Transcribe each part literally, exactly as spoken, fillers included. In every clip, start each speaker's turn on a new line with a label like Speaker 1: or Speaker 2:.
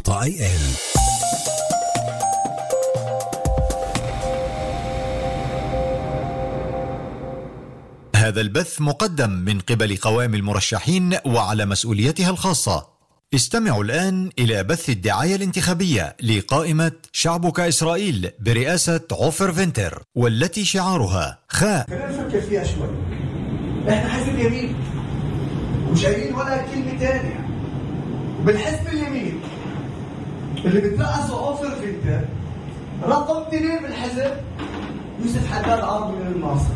Speaker 1: دوت اي ان. هذا البث مقدم من قبل قوائم المرشحين وعلى مسؤوليتها الخاصة. استمعوا الآن إلى بث الدعاية الانتخابية لقائمة شعبك إسرائيل برئاسة عوفر فينتر، والتي شعارها خاء.
Speaker 2: خلينا نفكر فيها شوي. احنا حزب يمين ومش قايلين ولا كلمة تانية، وبالحزب اليمين اللي بترأسه عوفر فينتر رقم اثنين بالحزب يوسف حداد عربي من الناصر.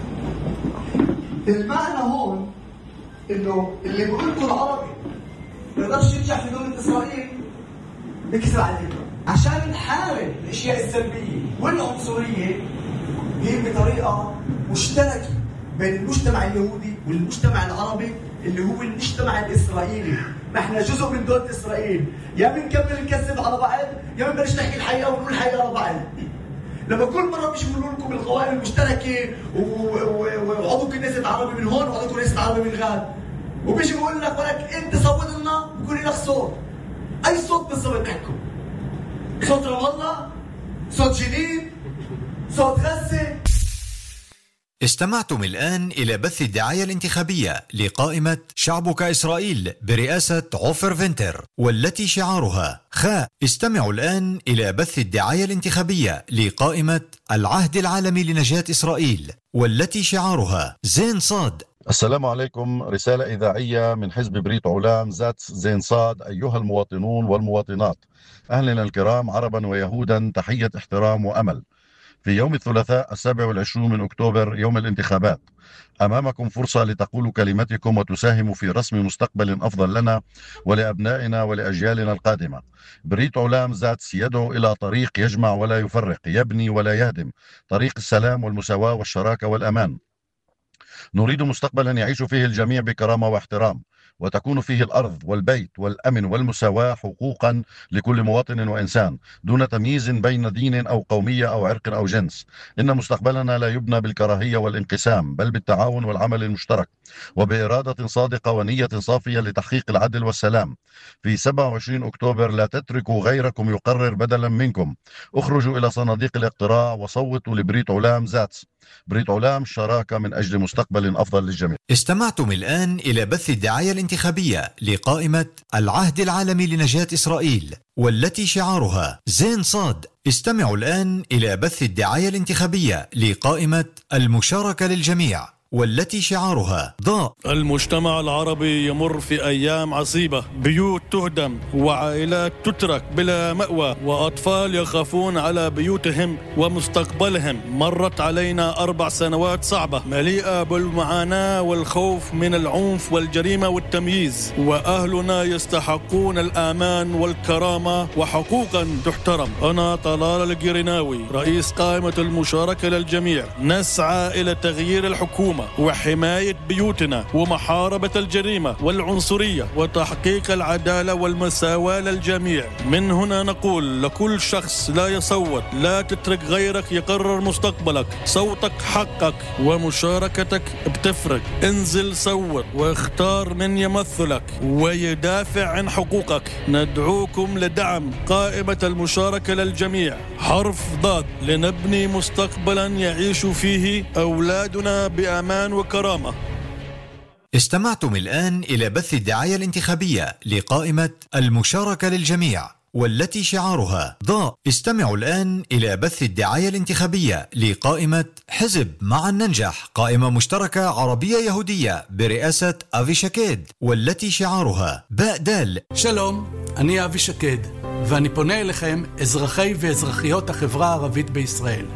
Speaker 2: المعنى هون انه اللي بقولته العربي ما يقدرش ينجح في دولة اسرائيل بكسر علينا عشان نحارب الاشياء السلبية والعنصرية هي بطريقة مشتركة بين المجتمع اليهودي والمجتمع العربي اللي هو المجتمع الاسرائيلي. نحن جزء من دولة اسرائيل، يا بنكمل نكذب على بعض يا بنبلش نحكي الحقيقة ونقول الحقيقة على بعض. لما كل مرة مش بيقولوا لكم القوائم المشتركة وعضو كنيسة عربي من هون وعضو كنيسة عربي من غاد، وبيجي بيقول لك ولك انت صوت لنا بيكون لك صوت. اي صوت بالضبط تحكوا؟ صوت رام الله؟ صوت جنين؟ صوت غزة؟
Speaker 1: استمعتم الآن إلى بث الدعاية الانتخابية لقائمة شعبك إسرائيل برئاسة عوفر فينتر، والتي شعارها خاء. استمعوا الآن إلى بث الدعاية الانتخابية لقائمة العهد العالمي لنجاة إسرائيل، والتي شعارها زين صاد.
Speaker 3: السلام عليكم. رسالة إذاعية من حزب بريت علام ذات زين صاد. أيها المواطنون والمواطنات، أهلنا الكرام عربا ويهودا، تحية احترام وأمل. في يوم الثلاثاء السابع والعشرون من أكتوبر يوم الانتخابات، أمامكم فرصة لتقولوا كلمتكم وتساهموا في رسم مستقبل أفضل لنا ولأبنائنا ولأجيالنا القادمة. بريت علام ذات يدعو إلى طريق يجمع ولا يفرق، يبني ولا يهدم، طريق السلام والمساواة والشراكة والأمان. نريد مستقبلا يعيش فيه الجميع بكرامة واحترام، وتكون فيه الأرض والبيت والأمن والمساواة حقوقا لكل مواطن وإنسان دون تمييز بين دين أو قومية أو عرق أو جنس. إن مستقبلنا لا يبنى بالكراهية والانقسام، بل بالتعاون والعمل المشترك، وبإرادة صادقة ونية صافية لتحقيق العدل والسلام. في سبعة وعشرين أكتوبر لا تتركوا غيركم يقرر بدلا منكم. اخرجوا إلى صناديق الاقتراع وصوتوا لبريت علام ذات. بريت علام، شراكة من أجل مستقبل أفضل للجميع.
Speaker 1: استمعتم الآن إلى بث الدعاية الانتخابية لقائمة العهد العالمي لنجاة إسرائيل، والتي شعارها زين صاد. استمعوا الآن إلى بث الدعاية الانتخابية لقائمة المشاركة للجميع، والتي شعارها ضاء.
Speaker 4: المجتمع العربي يمر في أيام عصيبة، بيوت تهدم وعائلات تترك بلا مأوى، وأطفال يخافون على بيوتهم ومستقبلهم. مرت علينا أربع سنوات صعبة مليئة بالمعاناة والخوف من العنف والجريمة والتمييز، وأهلنا يستحقون الأمان والكرامة وحقوقا تحترم. أنا طلال القرناوي رئيس قائمة المشاركة للجميع، نسعى إلى تغيير الحكومة وحماية بيوتنا ومحاربة الجريمة والعنصرية وتحقيق العدالة والمساواة للجميع. من هنا نقول لكل شخص لا يصوت: لا تترك غيرك يقرر مستقبلك، صوتك حقك ومشاركتك بتفرق. انزل صوت واختار من يمثلك ويدافع عن حقوقك. ندعوكم لدعم قائمة المشاركة للجميع حرف ضاد، لنبني مستقبلا يعيش فيه أولادنا بأمان وكرامة.
Speaker 1: استمعتم الآن إلى بث الدعاية الانتخابية لقائمة المشاركة للجميع، والتي شعارها ضاء. استمعوا الآن إلى بث الدعاية الانتخابية لقائمة حزب معا ننجح، قائمة مشتركة عربية يهودية برئاسة אבי שקד, والتي شعارها باء دال.
Speaker 5: שלום, אני אבי שקד, ואני פונה אליכם, אזרחי ואזרחיות החברה הערבית בישראל.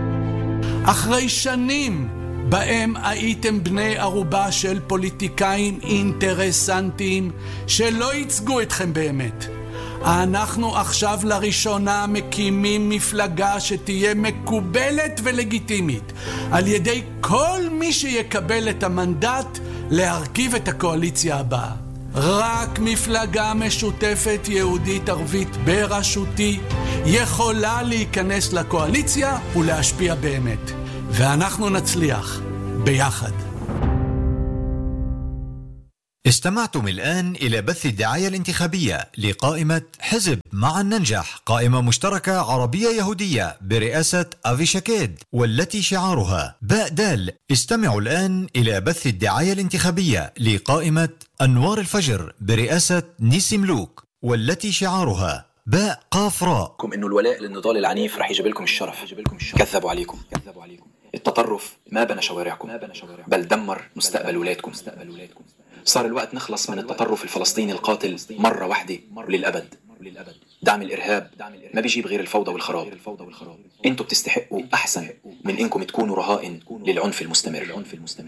Speaker 5: אחרי שנים בהם הייתם בני ערובה של פוליטיקאים אינטרסנטיים שלא ייצגו אתכם באמת. אנחנו עכשיו לראשונה מקימים מפלגה שתהיה מקובלת ולגיטימית על ידי כל מי שיקבל את המנדט להרכיב את הקואליציה הבאה. רק מפלגה משותפת יהודית ערבית בראשותי יכולה להיכנס לקואליציה ולהשפיע באמת. ואנחנו נצליח ביחד.
Speaker 1: استمعتم الآن إلى بث الدعاية الانتخابية لقائمة حزب معا ننجح، قائمة مشتركة عربية يهودية برئاسة أفي شكيد، والتي شعارها باء دال. استمعوا الآن إلى بث الدعاية الانتخابية لقائمة أنوار الفجر برئاسة نيسي ملوك، والتي شعارها باء قاف راء.
Speaker 6: إنه الولاء للنضال العنيف رح يجيب لكم الشرف. كذبوا عليكم. التطرف ما بنى شوارعكم، بل دمر مستقبل ولادكم. صار الوقت نخلص من التطرف الفلسطيني القاتل مرة واحدة للأبد. دعم الإرهاب ما بيجيب غير الفوضى والخراب. انتوا بتستحقوا أحسن من إنكم تكونوا رهائن للعنف المستمر.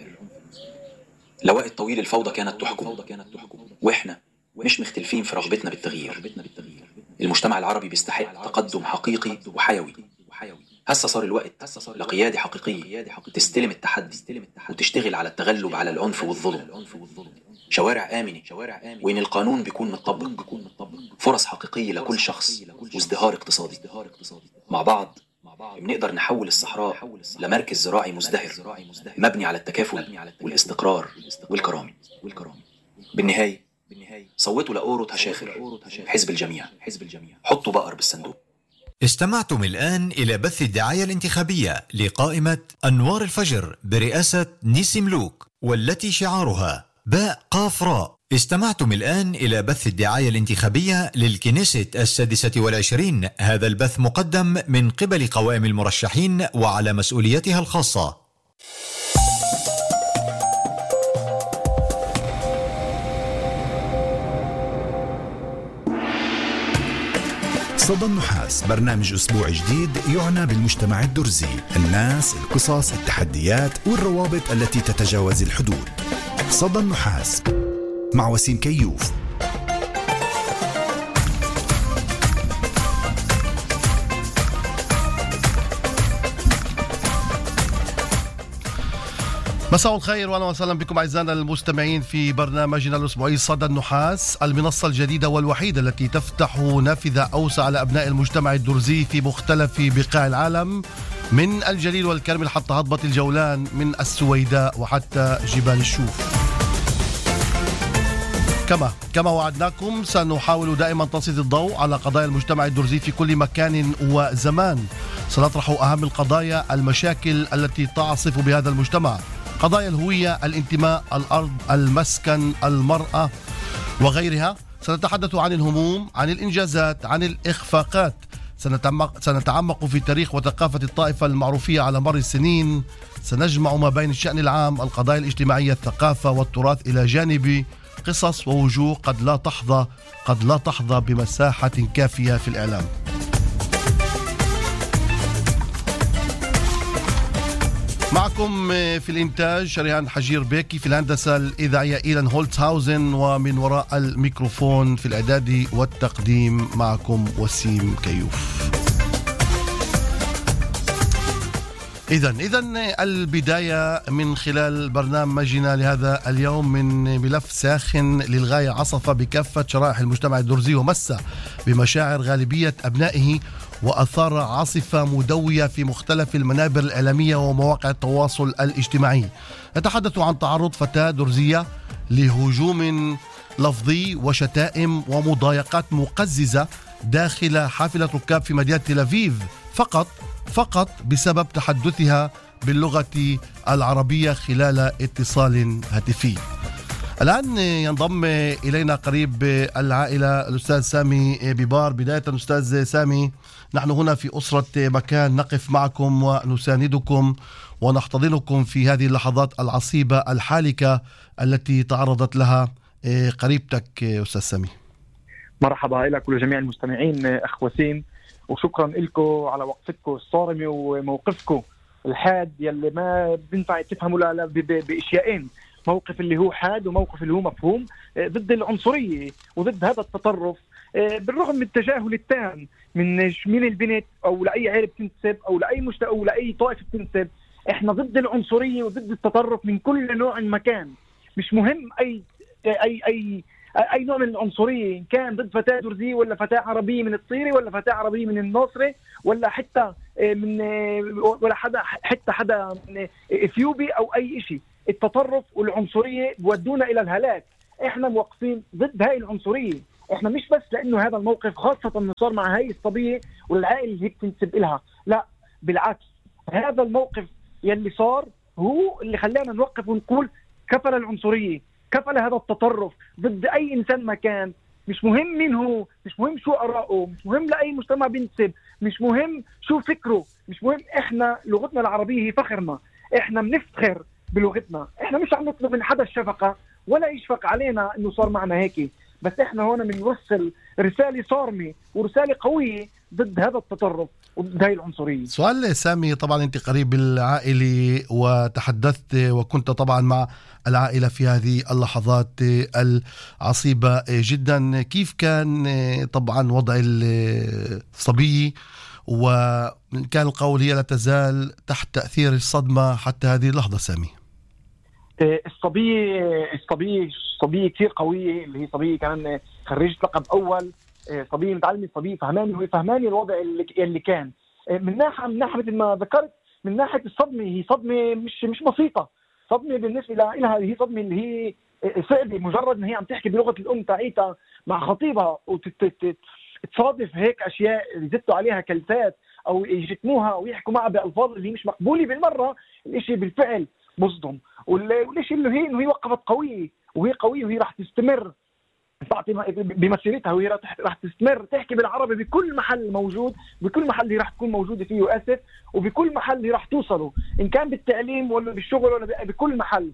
Speaker 6: لوقت طويل الفوضى كانت تحكم، وإحنا مش مختلفين في رغبتنا بالتغيير. المجتمع العربي بيستحق تقدم حقيقي وحيوي. هسا صار الوقت لقيادة حقيقية تستلم التحدي وتشتغل على التغلب على العنف والظلم. شوارع آمنة وين القانون بيكون متطبق، فرص حقيقية لكل شخص، وازدهار اقتصادي. مع بعض بنقدر نحول الصحراء لمركز زراعي مزدهر مبني على التكافل والاستقرار والكرامة. بالنهاية صوتوا لأورو تشاخر، حزب الجميع. حطوا بقر بالصندوق.
Speaker 1: استمعتم الآن إلى بث الدعاية الانتخابية لقائمة أنوار الفجر برئاسة نيسي ملوك، والتي شعارها باء قاف راء. استمعتم الآن إلى بث الدعاية الانتخابية للكنيسة السادسة والعشرين. هذا البث مقدم من قبل قوائم المرشحين وعلى مسؤوليتها الخاصة.
Speaker 7: صدى النحاس، برنامج أسبوع جديد يعنى بالمجتمع الدرزي، الناس، القصص، التحديات والروابط التي تتجاوز الحدود. صدى النحاس مع وسيم كيوف.
Speaker 8: مساء الخير واهلا وسهلا بكم اعزائنا المستمعين في برنامجنا الاسبوعي صدى النحاس، المنصه الجديده والوحيده التي تفتح نافذه اوسع على ابناء المجتمع الدرزي في مختلف بقاع العالم، من الجليل والكرمل حتى هضبه الجولان، من السويداء وحتى جبال الشوف. كما كما وعدناكم سنحاول دائما تسليط الضوء على قضايا المجتمع الدرزي في كل مكان وزمان. سنطرح اهم القضايا، المشاكل التي تعصف بهذا المجتمع، قضايا الهوية، الانتماء، الأرض، المسكن، المرأة وغيرها. سنتحدث عن الهموم، عن الإنجازات، عن الإخفاقات. سنتعمق, سنتعمق في تاريخ وثقافة الطائفة المعروفية على مر السنين. سنجمع ما بين الشأن العام، القضايا الاجتماعية، الثقافة والتراث إلى جانب قصص ووجوه قد لا تحظى قد لا تحظى بمساحة كافية في الإعلام. معكم في الإنتاج شريهان حجير بيكي، في الهندسة الإذاعية إيلان هولتهاوزن، ومن وراء الميكروفون في الإعداد والتقديم معكم وسيم كيوف. إذن إذن البداية من خلال برنامجنا لهذا اليوم من ملف ساخن للغاية عصف بكافة شرائح المجتمع الدرزي ومس بمشاعر غالبية أبنائه، وأثار عاصفة مدوية في مختلف المنابر الإعلامية ومواقع التواصل الاجتماعي. نتحدث عن تعرض فتاة درزية لهجوم لفظي وشتائم ومضايقات مقززة داخل حافلة ركاب في مدينة تل أبيب، فقط فقط بسبب تحدثها باللغة العربية خلال اتصال هاتفي. الآن ينضم إلينا قريب العائلة الأستاذ سامي ببار. بداية أستاذ سامي، نحن هنا في أسرة مكان نقف معكم ونساندكم ونحتضنكم في هذه اللحظات العصيبة الحالكة التي تعرضت لها قريبتك أستاذ سامي.
Speaker 9: مرحبا لك ولجميع المستمعين أخ وسيم، وشكرا لكم على وقفتكم الصارمة وموقفكم الحاد يلي ما بينفع تفهموا لا بإشيائين، موقف اللي هو حاد وموقف اللي هو مفهوم ضد العنصرية وضد هذا التطرف، بالرغم من التجاهل التام من من البنت أو لأي عائلة بتنتسب أو لأي مجتمع أو لأي طائفة بتنتسب. إحنا ضد العنصرية وضد التطرف من كل نوع مكان، مش مهم أي أي أي أي نوع من العنصرية، إن كان ضد فتاة درزية ولا فتاة عربية من الطيرة ولا فتاة عربية من الناصرة ولا حتى من ولا حدا حتى حدا من إثيوبي أو أي إشي. التطرف والعنصرية بودونا إلى الهلاك. احنا موقفين ضد هاي العنصريه. احنا مش بس لانه هذا الموقف خاصه انه صار مع هاي الصبيه والعائله اللي هي بتنسب لها، لا بالعكس، هذا الموقف يلي صار هو اللي خلانا نوقف ونقول كفل العنصريه، كفل هذا التطرف ضد اي انسان ما كان، مش مهم مين هو، مش مهم شو آراءه، مش مهم لأي مجتمع بينتسب، مش مهم شو فكره، مش مهم. احنا لغتنا العربية هي فخرنا، احنا بنفتخر بلغتنا، احنا مش عم نطلب من حدا الشفقة ولا يشفق علينا انه صار معنا هيك، بس احنا هون بنوصل رسالة صارمة ورسالة قوية ضد هذا التطرف وضد هاي العنصرية.
Speaker 8: سؤال سامي، طبعا انت قريب بالعائلة وتحدثت وكنت طبعا مع العائلة في هذه اللحظات العصيبة جدا، كيف كان طبعا وضع الصبية؟ وكان القول هي لا تزال تحت تأثير الصدمة حتى هذه اللحظة. سامي،
Speaker 9: الصبية الصبية صبية كثير قوية، اللي هي صبية كان خريجة لقب أول، صبية متعلمة، صبية فهماني، وهي فهماني الوضع اللي, اللي كان من ناحية من ناحية مثل ما ذكرت، من ناحية الصدمة هي صدمة مش مش بسيطة، صدمة بالنسبة لها هي صدمة اللي هي صعبة، مجرد ان هي عم تحكي بلغة الأم تاعيتها مع خطيبها وتصادف هيك أشياء يزتوا عليها كلفات أو يجتموها ويحكوا معها بألفاظ اللي مش مقبولة بالمرة، الإشي بالفعل بصدم. والإشي اللي هي إنه هي وقفت قوية، وهي قوية وهي راح تستمر بمسيرتها، وهي راح تستمر تحكي بالعربي بكل محل موجود، بكل محل هي راح تكون موجودة فيه وأسف، وبكل محل هي راح توصله، إن كان بالتعليم ولا بالشغل ولا بكل محل.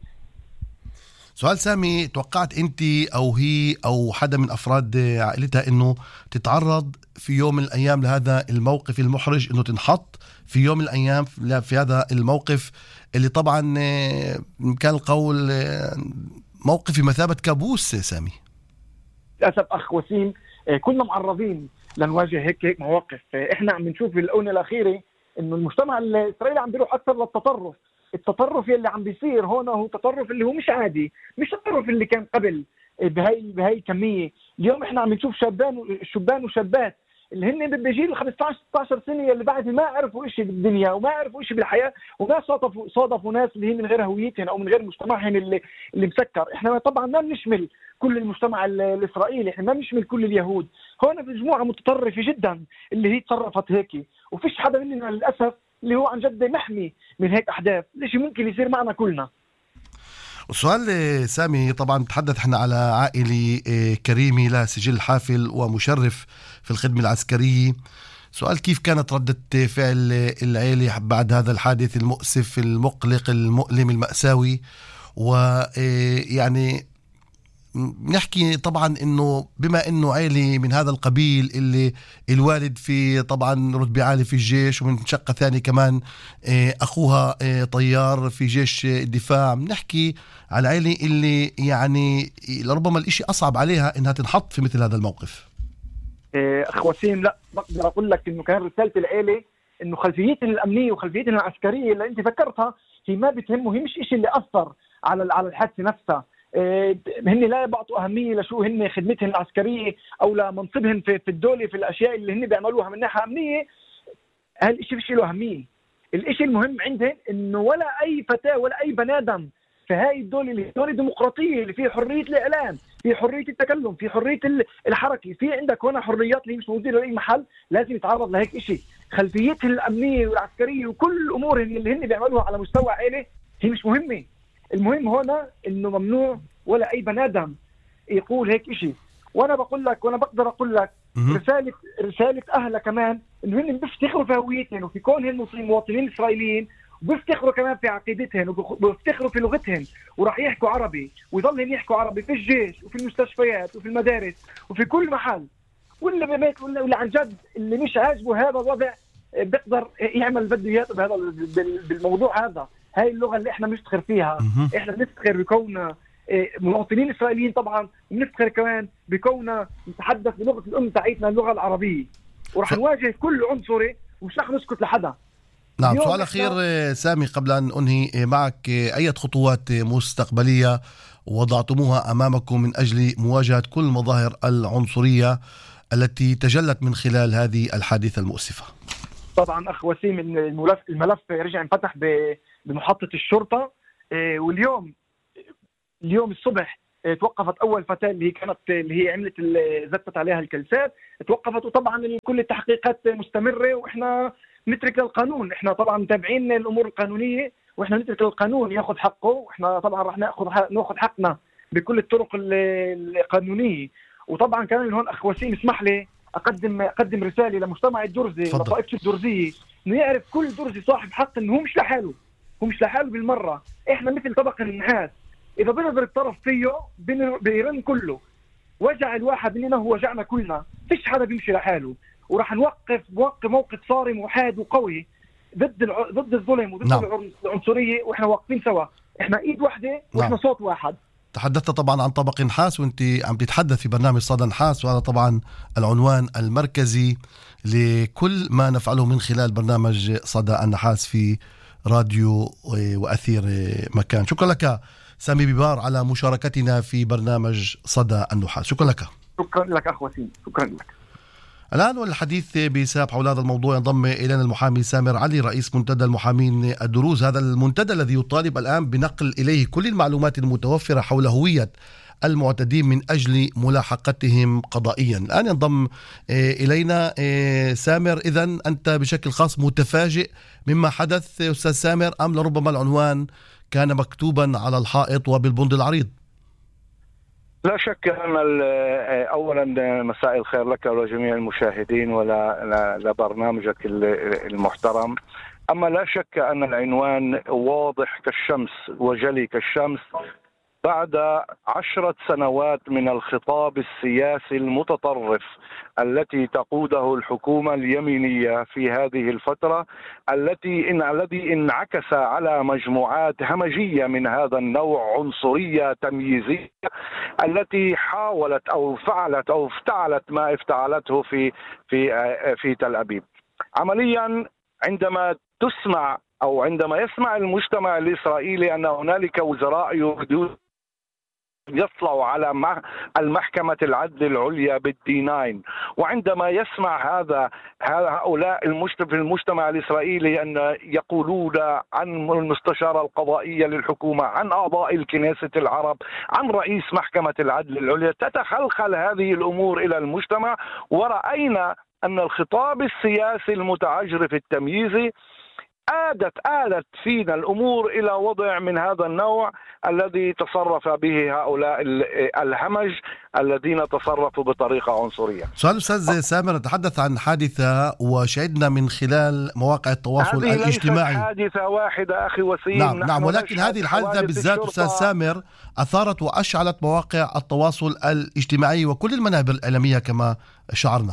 Speaker 8: سؤال سامي، توقعت أنت أو هي أو حدا من أفراد عائلتها أنه تتعرض في يوم من الأيام لهذا الموقف المحرج، أنه تنحط في يوم من الأيام في هذا الموقف اللي طبعا كان القول موقف في مثابة كابوس؟ سامي،
Speaker 9: للأسف أخ وسيم كنا معرضين لنواجه هيك هيك مواقف. إحنا عم نشوف في الآونة الأخيرة إنه المجتمع الإسرائيلي عم بيروح أكثر للتطرف. التطرف اللي عم بيصير هون هو تطرف اللي هو مش عادي، مش التطرف اللي كان قبل بهاي بهاي الكمية. اليوم إحنا عم نشوف شبان شبان وشابات اللي هن بجيل خمسة عشر ستة عشر سنة اللي بعد ما عرفوا إشي بالدنيا وما عرفوا إشي بالحياة، وناس صادفوا صادفوا ناس اللي هي من غير هويتهم أو من غير مجتمعهم اللي اللي مسكر. إحنا طبعا ما بنشمل كل المجتمع الإسرائيلي، إحنا ما بنشمل كل اليهود، هون في مجموعة متطرفة جدا اللي هي تصرفت هيك، وفيش حدا مننا للأسف اللي هو عن جد محمي من هيك أحداث. الإشي ممكن يصير معنا كلنا.
Speaker 8: والسؤال سامي، طبعا تحدث احنا على عائلة كريمة لها سجل حافل ومشرف في الخدمة العسكرية. سؤال، كيف كانت ردة فعل العائلة بعد هذا الحادث المؤسف المقلق المؤلم المأساوي؟ ويعني نحكي طبعا انه بما انه عائلة من هذا القبيل اللي الوالد في طبعا رتبة عالية في الجيش، ومن شقة ثانية كمان اخوها طيار في جيش الدفاع، بنحكي على عائلة اللي يعني لربما الاشي اصعب عليها انها تنحط في مثل هذا الموقف.
Speaker 9: اخ وسيم، لا بقدر اقول لك انه كان رسالة العائلة انه خلفيتنا الامنية وخلفيتنا العسكرية اللي انت فكرتها هي ما بتهمه، هي مش اشي اللي اثر على على الحادثة نفسها. هن لا بيعطوا أهمية لشو هن خدمتهم العسكرية أو لمنصبهم في الدولة في الأشياء اللي هن بيعملوها من ناحية أمنية. هالإشي فيش له أهمية. الإشي المهم عندهم إنه ولا أي فتاة ولا أي بنادم في هاي الدولة اللي دولة ديمقراطية اللي فيها حرية الإعلام، في حرية التكلم، في حرية الحركة، في عندك هنا حريات اللي مش موجودة لأي محل، لازم يتعرض لهيك إشي. خلفيتهم الأمنية والعسكرية وكل أمورهم اللي هن بيعملوها على مستوى عائلة هي مش مهمة. المهم هنا انه ممنوع ولا اي بنادم يقول هيك اشي. وانا بقول لك وانا بقدر اقول لك رساله رساله اهلها كمان انه هن بيفتخروا في هويتهم وفي كونهم مواطنين اسرائيليين، وبيفتخروا كمان في عقيدتهم وبيفتخروا في لغتهم، وراح يحكوا عربي ويضلهم يحكوا عربي في الجيش وفي المستشفيات وفي المدارس وفي كل محل. واللي بيت واللي عن جد اللي مش عاجبه هذا الوضع بيقدر يعمل بده اياه بهذا بالموضوع هذا. هاي اللغة اللي احنا بنفتخر فيها، احنا بنفتخر بكوننا مواطنين اسرائيليين طبعا، وبنفتخر كمان بكوننا نتحدث بلغة الام تاعتنا اللغة العربية، وراح نواجه كل عنصري ومش رح نسكت لحدا.
Speaker 8: نعم. سؤال اخير سامي قبل ان انهي معك، اي خطوات مستقبلية وضعتموها امامكم من اجل مواجهة كل مظاهر العنصرية التي تجلت من خلال هذه الحادثة المؤسفة؟
Speaker 9: طبعا اخ وسيم، الملف الملف رجع انفتح بمحطة الشرطة، واليوم اليوم الصبح توقفت أول فتاة اللي هي كانت اللي هي عملت زتت عليها الكلسات، توقفت. وطبعا كل التحقيقات مستمرة وإحنا نترك للقانون. إحنا طبعا متابعين الأمور القانونية وإحنا نترك للقانون يأخذ حقه، وإحنا طبعا راح نأخذ نأخذ حقنا بكل الطرق القانونية. وطبعا كمان هون أخ وسيم اسمح لي أقدم أقدم رسالة لمجتمع الدرزي لطائفة الدرزية إنه يعرف كل درزي صاحب حق إنه هو مش لحاله، هو مش لحاله بالمرة. إحنا مثل طبق النحاس، إذا بنظر الطرف فيه بيرن كله. وجع الواحد مننا هو وجعنا كلنا، فيش حدا بيمشي لحاله. وراح نوقف موقف موقف صارم وحاد وقوي ضد الع... ضد الظلم وضد نعم. العنصرية، وإحنا واقفين سوا، إحنا إيد واحدة وإحنا نعم. صوت واحد.
Speaker 8: تحدثت طبعا عن طبق نحاس وانت عم تتحدث في برنامج صدى نحاس، وهذا طبعا العنوان المركزي لكل ما نفعله من خلال برنامج صدى النحاس في راديو وأثير مكان. شكرا لك سامي ببار على مشاركتنا في برنامج صدى النحاس. شكرا لك.
Speaker 9: شكرا لك أخ وسيم، شكرا لك.
Speaker 8: الآن والحديث بساب حول هذا الموضوع ينضم إلينا المحامي سامر علي رئيس منتدى المحامين الدروز. هذا المنتدى الذي يطالب الآن بنقل إليه كل المعلومات المتوفرة حول هوية المعتدين من أجل ملاحقتهم قضائيا. الآن ينضم إلينا سامر. إذن أنت بشكل خاص متفاجئ مما حدث أستاذ سامر، أم لربما العنوان كان مكتوبا على الحائط وبالبند العريض؟
Speaker 10: لا شك أن أولا مساء الخير لك ولجميع المشاهدين ولبرنامجك المحترم. أما لا شك أن العنوان واضح كالشمس وجلي كالشمس بعد عشرة سنوات من الخطاب السياسي المتطرف التي تقوده الحكومة اليمينية في هذه الفترة، التي إن الذي انعكس على مجموعات همجية من هذا النوع، عنصرية تمييزية، التي حاولت أو فعلت أو افتعلت ما افتعلته في في في تل أبيب. عمليا عندما تسمع أو عندما يسمع المجتمع الإسرائيلي أن هنالك وزراء يريدون يطلعوا على المحكمة العدل العليا بالدي تسعة، وعندما يسمع هذا هؤلاء في المجتمع الإسرائيلي أن يقولون عن المستشارة القضائية للحكومة، عن أعضاء الكنيسة العرب، عن رئيس محكمة العدل العليا، تتخلخل هذه الأمور إلى المجتمع. ورأينا أن الخطاب السياسي المتعجرف التمييزي آدت آدت فينا الأمور إلى وضع من هذا النوع الذي تصرف به هؤلاء الهمج الذين تصرفوا بطريقة عنصرية.
Speaker 8: سؤال أستاذ سامر، نتحدث عن حادثة وشهدنا من خلال مواقع التواصل
Speaker 10: هذه
Speaker 8: الاجتماعي.
Speaker 10: هذه حادثة واحدة أخي وسيم.
Speaker 8: نعم نعم ولكن هذه الحادثة بالذات أستاذ سامر أثارت وأشعلت مواقع التواصل الاجتماعي وكل المنابر الإعلامية كما شعرنا.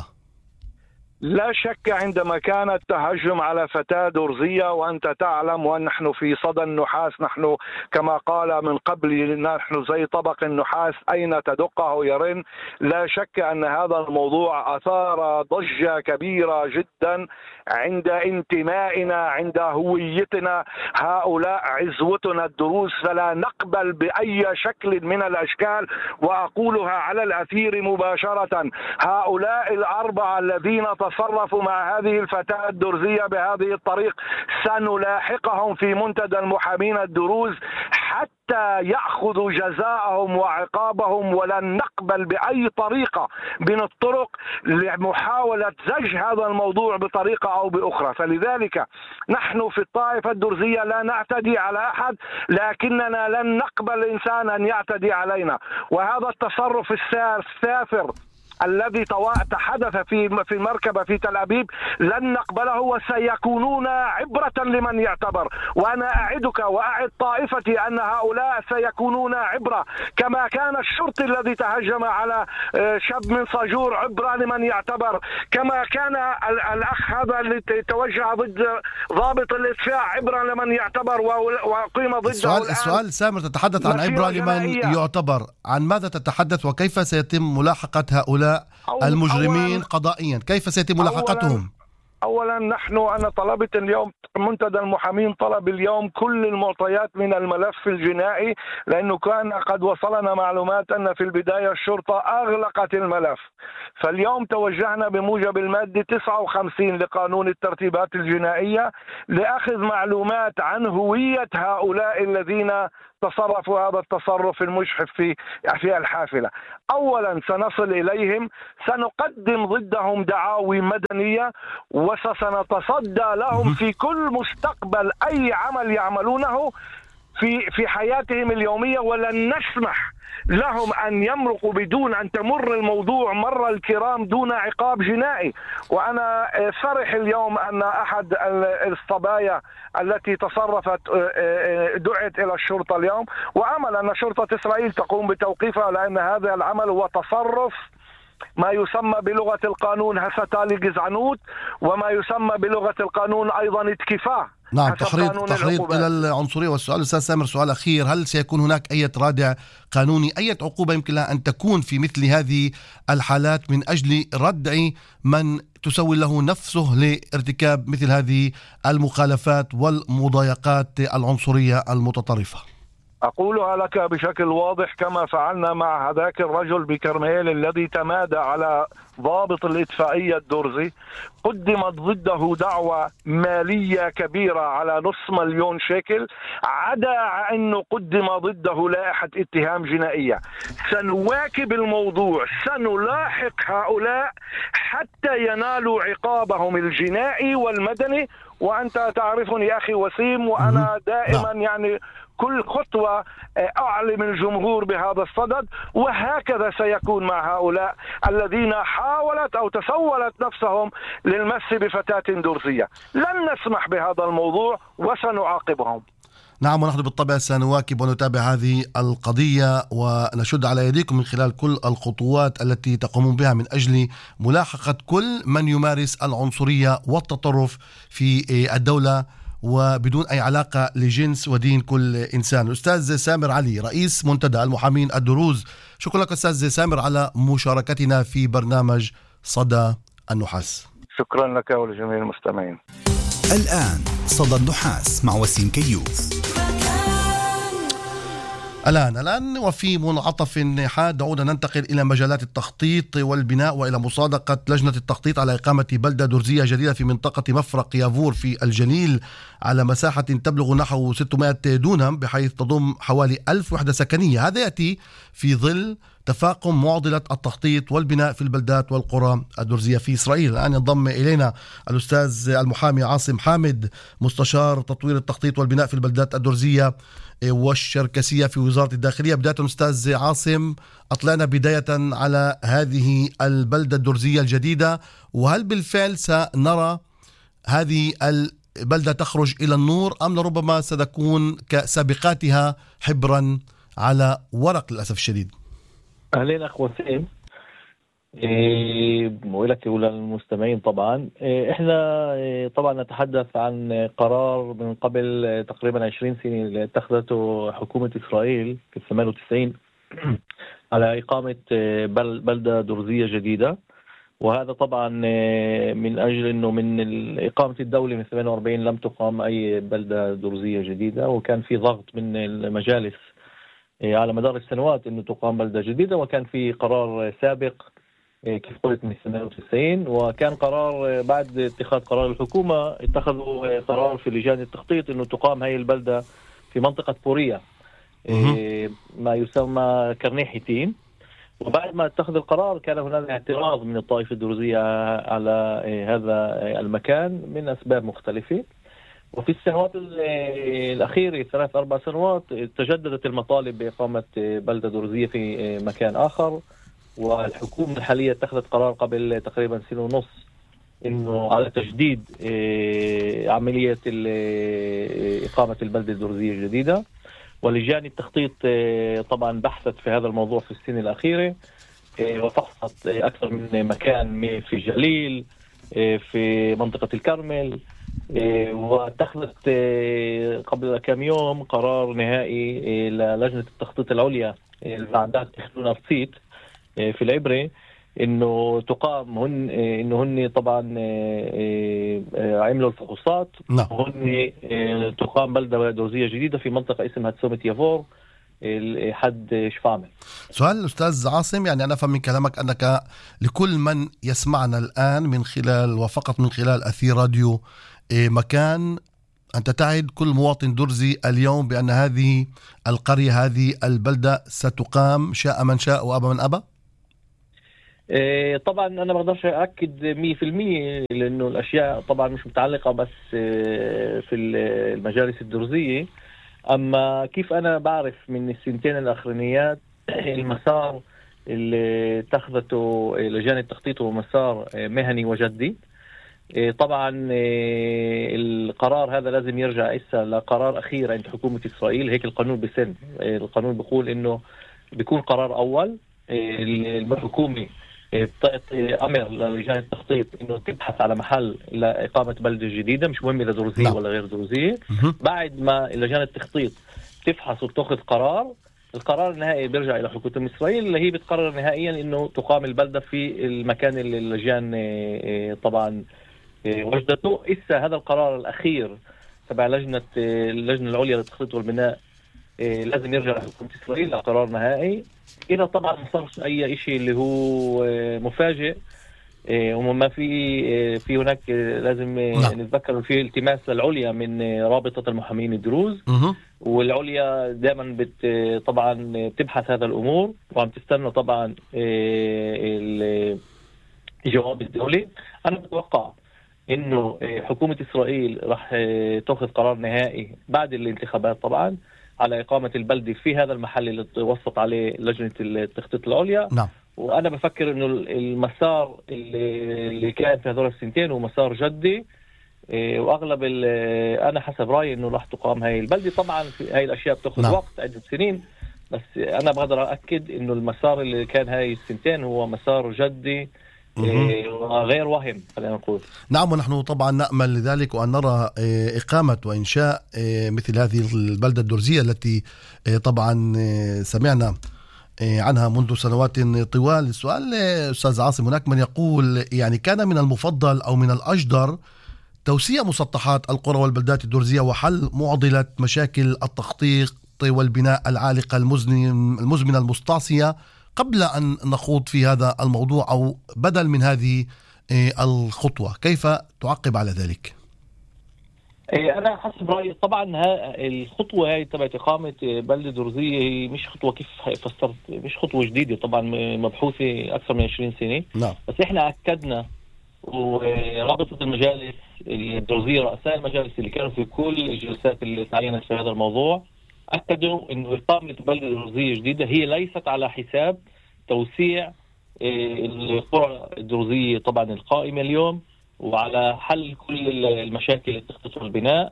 Speaker 10: لا شك عندما كان التهجم على فتاة درزية، وأنت تعلم ونحن في صدى النحاس، نحن كما قال من قبل نحن زي طبق النحاس أين تدقه يرن. لا شك أن هذا الموضوع أثار ضجة كبيرة جدا عند انتمائنا، عند هويتنا، هؤلاء عزوتنا الدروز، فلا نقبل بأي شكل من الأشكال. وأقولها على الأثير مباشرة، هؤلاء الأربعة الذين تصرفوا مع هذه الفتاة الدرزية بهذه الطريق سنلاحقهم في منتدى المحامين الدروز حتى يأخذوا جزاءهم وعقابهم، ولن نقبل بأي طريقة من الطرق لمحاولة زج هذا الموضوع بطريقة أو بأخرى. فلذلك نحن في الطائفة الدرزية لا نعتدي على أحد، لكننا لن نقبل إنسان أن يعتدي علينا. وهذا التصرف السافر الذي تحدث في في المركبة في تل أبيب لن نقبله، وسيكونون عبرة لمن يعتبر. وأنا أعدك وأعد طائفتي أن هؤلاء سيكونون عبرة، كما كان الشرطي الذي تهجم على شاب من صاجور عبرة لمن يعتبر، كما كان الأخ هذا اللي توجه ضد ضابط الإدفاع عبرة لمن يعتبر وقيم ضده.
Speaker 8: السؤال, السؤال سامر، تتحدث عن عبرة لمن يعتبر، عن ماذا تتحدث وكيف سيتم ملاحقة هؤلاء المجرمين قضائيا؟ كيف سيتم ملاحقتهم؟
Speaker 10: أولا نحن أنا طلبت اليوم منتدى المحامين طلب اليوم كل المعطيات من الملف الجنائي، لأنه كان قد وصلنا معلومات أن في البداية الشرطة أغلقت الملف. فاليوم توجهنا بموجب المادة تسعة وخمسين لقانون الترتيبات الجنائية لأخذ معلومات عن هوية هؤلاء الذين تصرفوا هذا التصرف المجحف في في الحافلة. أولا سنصل إليهم، سنقدم ضدهم دعاوي مدنية، وسنتصدى لهم في كل مستقبل أي عمل يعملونه في في حياتهم اليومية، ولن نسمح لهم أن يمرقوا بدون أن تمر الموضوع مر الكرام دون عقاب جنائي. وأنا فرح اليوم أن أحد الصبايا التي تصرفت دعت إلى الشرطة اليوم، وأمل أن شرطة إسرائيل تقوم بتوقيفها، لأن هذا العمل هو تصرف ما يسمى بلغة القانون هساتالي جزعنوت، وما يسمى بلغة القانون أيضا اتكفاء.
Speaker 8: نعم، تحريض تحريض إلى العنصرية. والسؤال أستاذ سامر، سؤال أخير، هل سيكون هناك أي رادع قانوني، أي عقوبة يمكن لها أن تكون في مثل هذه الحالات من أجل ردع من تسوي له نفسه لارتكاب مثل هذه المخالفات والمضايقات العنصرية المتطرفة؟
Speaker 10: أقولها لك بشكل واضح، كما فعلنا مع هذاك الرجل بكرميل الذي تمادى على ضابط الإطفائية الدرزي. قدمت ضده دعوة مالية كبيرة على نصف مليون شيكل، عدا أنه قدم ضده لائحة اتهام جنائية. سنواكب الموضوع، سنلاحق هؤلاء حتى ينالوا عقابهم الجنائي والمدني. وأنت تعرفني أخي وسيم، وأنا دائما يعني كل خطوة أعلم الجمهور بهذا الصدد، وهكذا سيكون مع هؤلاء الذين حاولت أو تسولت نفسهم للمس بفتاة درزية. لن نسمح بهذا الموضوع وسنعاقبهم.
Speaker 8: نعم، ونحن بالطبع سنواكب ونتابع هذه القضية ونشد على يديكم من خلال كل الخطوات التي تقومون بها من أجل ملاحقة كل من يمارس العنصرية والتطرف في الدولة وبدون أي علاقة لجنس ودين كل إنسان. أستاذ سامر علي، رئيس منتدى المحامين الدروز، شكرا لك أستاذ سامر على مشاركتنا في برنامج صدى النحاس.
Speaker 10: شكرا لك ولجميع المستمعين.
Speaker 7: الآن صدى النحاس مع وسيم كيوس.
Speaker 8: الآن الآن وفي منعطف حاد دعونا ننتقل إلى مجالات التخطيط والبناء وإلى مصادقة لجنة التخطيط على إقامة بلدة درزية جديدة في منطقة مفرق يافور في الجليل على مساحة تبلغ نحو ستمائة دونم، بحيث تضم حوالي ألف وحدة سكنية. هذا يأتي في ظل تفاقم معضلة التخطيط والبناء في البلدات والقرى الدرزية في إسرائيل. الآن ينضم إلينا الأستاذ المحامي عاصم حامد، مستشار تطوير التخطيط والبناء في البلدات الدرزية والشركسية في وزارة الداخلية. بداية أستاذ عاصم، أطلعنا بداية على هذه البلدة الدرزية الجديدة، وهل بالفعل سنرى هذه البلدة تخرج إلى النور أم لربما ستكون كسابقاتها حبرا على ورق للأسف الشديد؟
Speaker 11: أهلين أخ وسيم، إيه ولك وللمستمعين. طبعا إيه احنا إيه طبعا نتحدث عن قرار من قبل تقريبا عشرين سنة اللي اتخذته حكومة إسرائيل في ثمانية وتسعين على إقامة بل بلدة درزية جديدة. وهذا طبعا من أجل أنه من إقامة الدولة من ثمانية وأربعين لم تقام أي بلدة درزية جديدة، وكان في ضغط من المجالس على مدار السنوات أنه تقام بلدة جديدة، وكان في قرار سابق كيف قلت من ثمانية وتسعين، وكان قرار بعد اتخاذ قرار الحكومة اتخذوا قرار في لجان التخطيط أنه تقام هاي البلدة في منطقة بورية ما يسمى كرني حيتين. وبعد ما اتخذ القرار كان هناك اعتراض من الطائفة الدرزية على هذا المكان من أسباب مختلفة. وفي السنوات الأخيرة ثلاث أربع سنوات تجددت المطالب بإقامة بلدة درزية في مكان آخر، والحكومة الحالية اتخذت قرار قبل تقريبا سنة ونص إنه على تجديد عملية إقامة البلدة الدرزية الجديدة. ولجان التخطيط طبعا بحثت في هذا الموضوع في السنة الأخيرة وفحصت أكثر من مكان في جليل، في منطقة الكرمل، واتخذت قبل كم يوم قرار نهائي للجنة التخطيط العليا للعداد تخطيط أرصيت في العبرة إنه تقام هن إنه هن طبعا عملوا الفحوصات وهن تقام بلدة درزية جديدة في منطقة اسمها تسومة يافور حد شفامل.
Speaker 8: سؤال الأستاذ عاصم، يعني أنا أفهم من كلامك أنك لكل من يسمعنا الآن من خلال وفقط من خلال أثير راديو مكان أنت تعد كل مواطن درزي اليوم بأن هذه القرية هذه البلدة ستقام شاء من شاء وأبى من أبى؟
Speaker 11: طبعا أنا ما بقدرش أأكد مية في المية لأنه الأشياء طبعا مش متعلقة بس في المجالس الدرزية. أما كيف أنا بعرف من السنتين الأخرانيات المسار اللي اتخذته لجان التخطيط هو مسار مهني وجدي. طبعا القرار هذا لازم يرجع إسا لقرار أخير عند حكومة إسرائيل. هيك القانون بسن القانون بيقول إنه بيكون قرار أول الحكومة بتعطي أمر للجان التخطيط إنه تبحث على محل لإقامة بلدة جديدة، مش مهم إذا دروزية لا. ولا غير دروزية. بعد ما لجان التخطيط تفحص وتأخذ قرار، القرار النهائي بيرجع إلى حكومة إسرائيل اللي هي بتقرر نهائيا إنه تقام البلدة في المكان اللي اللجان طبعا وجدته. إسا هذا القرار الأخير تبع لجنة اللجنة العليا للتخطيط والبناء لازم يرجع لحكومة إسرائيل لقرار نهائي. إذا طبعا ما صارش أي شيء اللي هو مفاجئ وما في في هناك لازم نعم. نتذكر في التماس للعليا من رابطة المحامين الدروز م- والعليا دائما بت طبعا بتبحث هذا الأمور وعم تستنى طبعا الجواب الدولي. أنا بتوقع إنه حكومة إسرائيل راح تأخذ قرار نهائي بعد الانتخابات طبعا على إقامة البلدة في هذا المحل اللي توسط عليه لجنة التخطيط العليا
Speaker 8: نعم.
Speaker 11: وأنا بفكر إنه المسار اللي كان في هذول السنتين هو مسار جدي وأغلب أنا حسب رأيي إنه راح تقام هاي البلدة. طبعا في هاي الأشياء بتأخذ نعم. وقت عدة سنين، بس أنا بقدر أكد إنه المسار اللي كان هاي السنتين هو مسار جدي غير وهم خلينا نقول.
Speaker 8: نعم، ونحن طبعا نأمل لذلك وأن نرى إقامة وإنشاء مثل هذه البلدة الدرزية التي طبعا سمعنا عنها منذ سنوات طوال. السؤال أستاذ عاصم، هناك من يقول يعني كان من المفضل أو من الأجدر توسيع مسطحات القرى والبلدات الدرزية وحل معضلة مشاكل التخطيط والبناء العالقة المزمنة المستعصية قبل أن نخوض في هذا الموضوع أو بدل من هذه الخطوة. كيف تعقب على ذلك؟
Speaker 11: أنا حسب رأيي طبعا الخطوة هاي تبعت إقامة بلدة درزية هي مش خطوة كيف فسرت مش خطوة جديدة، طبعا مبحوثة أكثر من عشرين سنة.
Speaker 8: نعم.
Speaker 11: بس إحنا أكدنا ورابطة المجالس الدرزية رؤساء المجالس اللي كانوا في كل الجلسات اللي تعينت في هذا الموضوع أكدوا إنه إقامة بلدة درزية جديدة هي ليست على حساب توسيع القرى الدرزية طبعا القائمة اليوم وعلى حل كل المشاكل التخطيط والبناء.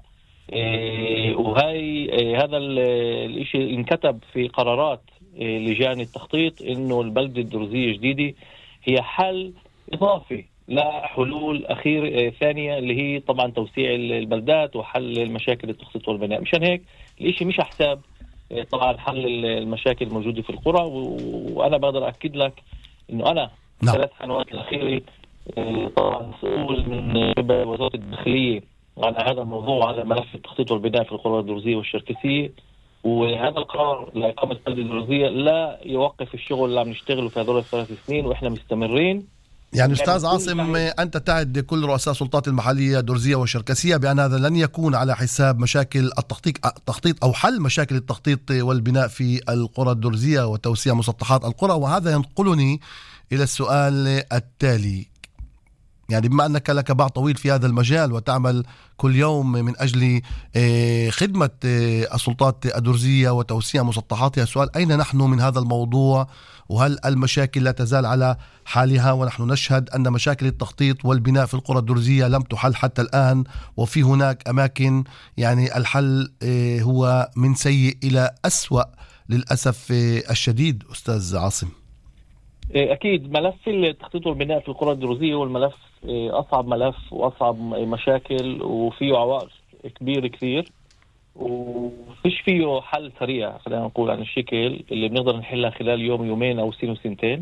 Speaker 11: وهي هذا الشيء انكتب في قرارات لجان التخطيط إنه البلدة الدرزية الجديدة هي حل إضافي لحلول أخير ثانية اللي هي طبعا توسيع البلدات وحل المشاكل التخطيط والبناء. مشان هيك الاشي مش حساب طبعا حل المشاكل الموجودة في القرى. وأنا بقدر أكد لك إنه أنا
Speaker 8: نعم.
Speaker 11: ثلاث سنوات الأخيرة طبعا مسؤول من قبل وزارة الداخلية على هذا الموضوع على ملف التخطيط والبناء في القرى الدرزية والشركسية. وهذا القرار لإقامة بلدة درزية لا يوقف الشغل اللي عم نشتغله في هذول الثلاث سنين وإحنا مستمرين.
Speaker 8: يعني أستاذ عاصم، أنت تعد كل رؤساء السلطات المحلية درزية وشركسية بأن هذا لن يكون على حساب مشاكل التخطيط التخطيط أو حل مشاكل التخطيط والبناء في القرى الدرزية وتوسيع مسطحات القرى. وهذا ينقلني إلى السؤال التالي، يعني بما أنك لك باع طويل في هذا المجال وتعمل كل يوم من أجل خدمة السلطات الدرزية وتوسيع مسطحاتها، السؤال أين نحن من هذا الموضوع؟ وهل المشاكل لا تزال على حالها ونحن نشهد أن مشاكل التخطيط والبناء في القرى الدرزية لم تحل حتى الآن، وفي هناك أماكن يعني الحل هو من سيء إلى أسوأ للأسف الشديد؟ أستاذ عاصم.
Speaker 11: أكيد ملف التخطيط والبناء في القرى الدرزية هو الملف أصعب ملف وأصعب مشاكل وفيه عوائق كبير كثير وفيش فيه حل سريع خلينا نقول عن الشكل اللي بنقدر نحلها خلال يوم يومين أو سنة وسنتين.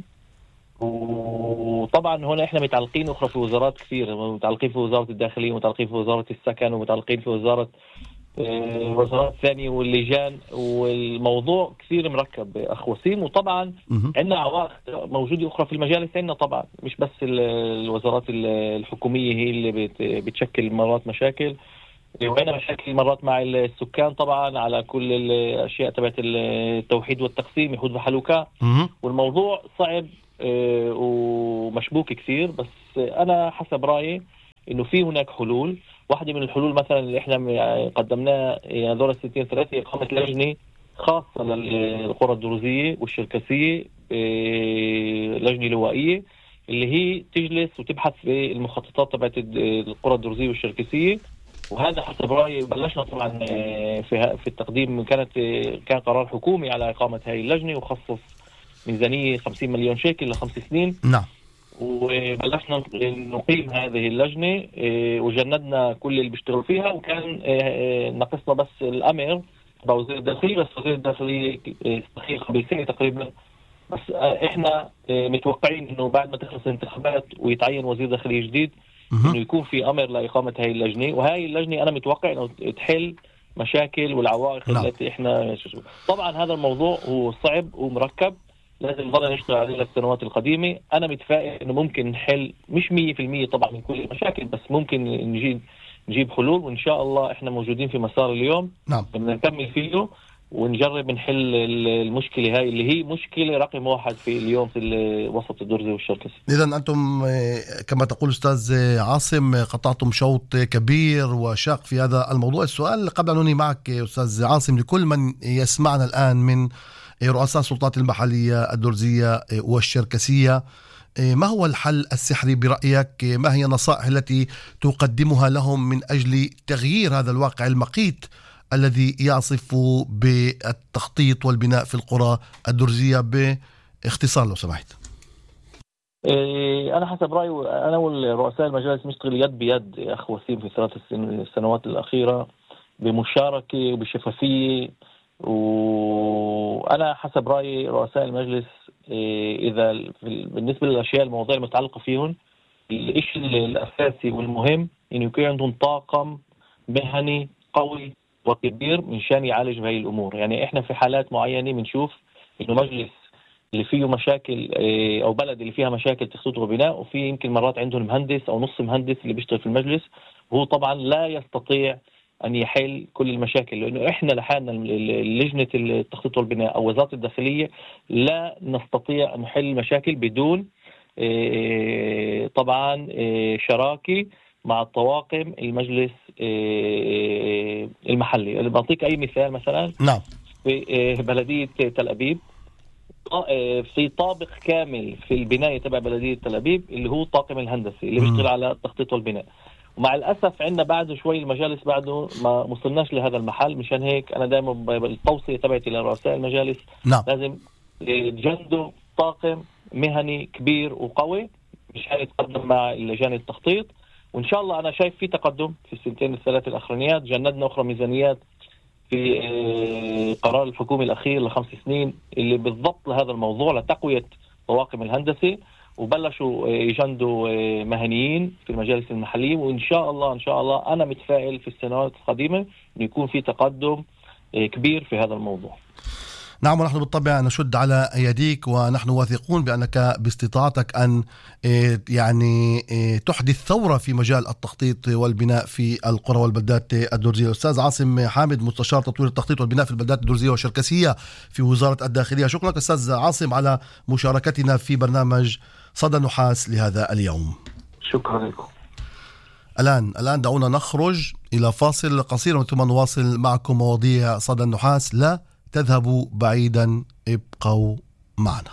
Speaker 11: وطبعا هنا إحنا متعلقين أخرى في وزارات كثير، متعلقين في وزارة الداخلية ومتعلقين في وزارة السكن ومتعلقين في وزارة وزارات ثانية واللجان، والموضوع كثير مركب أخ وسيم. وطبعا عندنا عوائق موجودة أخرى في المجال الثاني، طبعا مش بس الوزارات الحكومية هي اللي بتشكل مرات مشاكل، وهنا مشاكل مرات مع السكان طبعا على كل الأشياء تبعت التوحيد والتقسيم يهود وحلوكا. والموضوع صعب ومشبوك كثير، بس أنا حسب رأيي إنه في هناك حلول. واحدة من الحلول مثلا اللي إحنا قدمناها هذول الستين ثلاثة إقامة لجنة خاصة للقرى الدرزية والشركسية، لجنة لوائية اللي هي تجلس وتبحث في المخططات تبعت القرى الدرزية والشركسية. وهذا حسب رأيي بلشنا طبعا في في التقديم، كانت كان قرار حكومي على إقامة هاي اللجنة وخصص ميزانية خمسين مليون شيكل لخمس سنين.
Speaker 8: نعم.
Speaker 11: وبلشنا نقيم هذه اللجنة وجندنا كل اللي بيشتغلوا فيها، وكان ناقصنا بس الأمر بوزير الداخلية، بس وزير الداخلية استخير قبل سنة تقريبا. بس احنا متوقعين انه بعد ما تخلص الانتخابات ويتعين وزير داخلية جديد انه يكون في امر لإقامة هاي اللجنة. وهاي اللجنة انا متوقع انه تحل مشاكل والعوائق لا. التي احنا طبعا هذا الموضوع هو صعب ومركب، لازم نضل نشتغل عليه للسنوات القديمة. انا متفائل انه ممكن نحل مش مية في المية طبعا من كل المشاكل، بس ممكن نجيب نجيب حلول، وإن شاء الله إحنا موجودين في مسار اليوم.
Speaker 8: نعم.
Speaker 11: بدنا نكمل فيه ونجرب نحل المشكلة هاي اللي هي مشكلة رقم واحد في اليوم في وسط الدرزي والشركسي.
Speaker 8: إذن أنتم كما تقول أستاذ عاصم قطعتم شوط كبير وشاق في هذا الموضوع. السؤال قبل أن أنهي معك أستاذ عاصم لكل من يسمعنا الآن من رؤساء السلطات المحلية الدرزية والشركسية، ما هو الحل السحري برأيك؟ ما هي النصائح التي تقدمها لهم من أجل تغيير هذا الواقع المقيت الذي يعصف بالتخطيط والبناء في القرى الدرزية؟ باختصار لو سمحت.
Speaker 11: أنا حسب رأيي أنا والرؤساء المجالس نشتغل يد بيد أخ وسيم في ثلاث السنوات الأخيرة بمشاركة وبشفافية. وأنا حسب رأيي رؤساء المجلس إذا بالنسبة للأشياء المواضيع المتعلقة فيهم، الشيء الأساسي والمهم إنه يكون عندهم طاقم مهني قوي وكبير من شان يعالج بهاي الأمور. يعني إحنا في حالات معينة بنشوف إنه مجلس اللي فيه مشاكل أو بلد اللي فيها مشاكل تخطيط وبناء، وفي يمكن مرات عندهم مهندس أو نص مهندس اللي بيشتغل في المجلس، وهو طبعا لا يستطيع أن يحل كل المشاكل، لأنه إحنا لحالنا لجنة التخطيط والبناء أو وزارة الداخلية لا نستطيع أن نحل المشاكل بدون طبعا شراكة مع الطواقم المجلس المحلي. بعطيك أي مثال مثلا.
Speaker 8: نعم.
Speaker 11: في بلدية تل أبيب في طابق كامل في البناية تبع بلدية تل أبيب اللي هو الطاقم الهندسي اللي بيشتغل على التخطيط والبناء. ومع الأسف عندنا بعد شوي المجالس بعده ما وصلناش لهذا المحل. مشان هيك أنا دائما بالتوصية تبعتي لرؤساء المجالس
Speaker 8: نعم.
Speaker 11: لازم تجندوا طاقم مهني كبير وقوي مشان يتقدم مع لجان التخطيط. وإن شاء الله أنا شايف في تقدم في السنتين الثلاث الأخرانيات. جندنا أخرى ميزانيات في قرار الحكومي الأخير لخمس سنين اللي بالضبط لهذا الموضوع لتقوية طواقم الهندسة، وبلشوا يجندوا مهنيين في المجالس المحلية. وإن شاء الله إن شاء الله أنا متفائل في السنوات القادمة إنه يكون في تقدم كبير في هذا الموضوع.
Speaker 8: نعم، ونحن بالطبع نشد على يديك، ونحن واثقون بأنك باستطاعتك أن يعني تحدث ثورة في مجال التخطيط والبناء في القرى والبلدات الدرزية. الأستاذ عاصم حامد مستشار تطوير التخطيط والبناء في البلدات الدرزية والشركسية في وزارة الداخلية، شكرا لك أستاذ عاصم على مشاركتنا في برنامج صدى النحاس لهذا اليوم.
Speaker 11: شكرا لكم.
Speaker 8: الآن الآن دعونا نخرج إلى فاصل قصير ثم نواصل معكم مواضيع صدى النحاس. لا تذهبوا بعيدا، ابقوا معنا.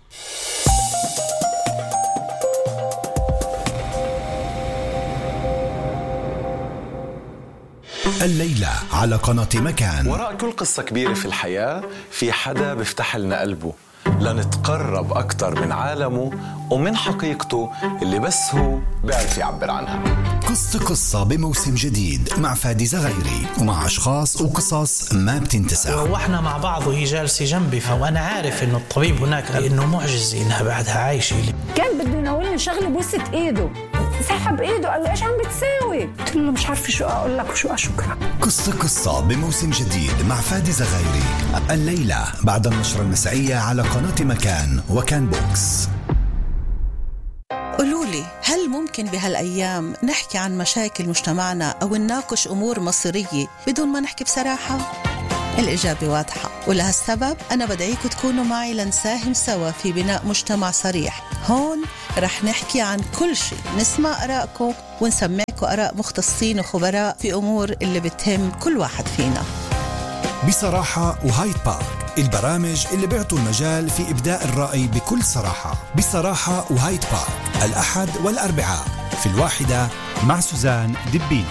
Speaker 7: الليلة على قناة مكان.
Speaker 12: وراء كل قصة كبيرة في الحياة في حدا بيفتح لنا قلبه لنتقرب أكتر من عالمه ومن حقيقته اللي بس هو بيعرف يعبر عنها.
Speaker 7: قصة قصة بموسم جديد مع فادي زغيري ومع أشخاص وقصص ما بتنتسى.
Speaker 13: وإحنا مع بعض وهي جالسة جنبي، وأنا عارف إنه الطبيب هناك قال إنه معجزة إنها بعدها عايشة.
Speaker 14: كان بده يناولني شغلة بوسة إيده، سحب إيده قال له إيش عم بتساوي؟ قلت له مش عارفة شو أقول لك وشو أشكرك.
Speaker 7: قصة قصة بموسم جديد مع فادي زغيري الليلة بعد النشرة المسائية على قناة مكان وكان بوكس.
Speaker 15: قولولي، هل ممكن بهالأيام نحكي عن مشاكل مجتمعنا أو نناقش أمور مصيرية بدون ما نحكي بصراحة؟ الإجابة واضحة، ولهالسبب أنا بدعيكم تكونوا معي لنساهم سوا في بناء مجتمع صريح. هون رح نحكي عن كل شيء، نسمع آراءكم ونسمعكم آراء مختصين وخبراء في أمور اللي بتهم كل واحد فينا.
Speaker 7: بصراحة وهايد بارك، البرامج اللي بيعطوا المجال في إبداء الرأي بكل صراحة. بصراحة وهايد بارك، الأحد والأربعاء في الواحدة مع سوزان دبيني.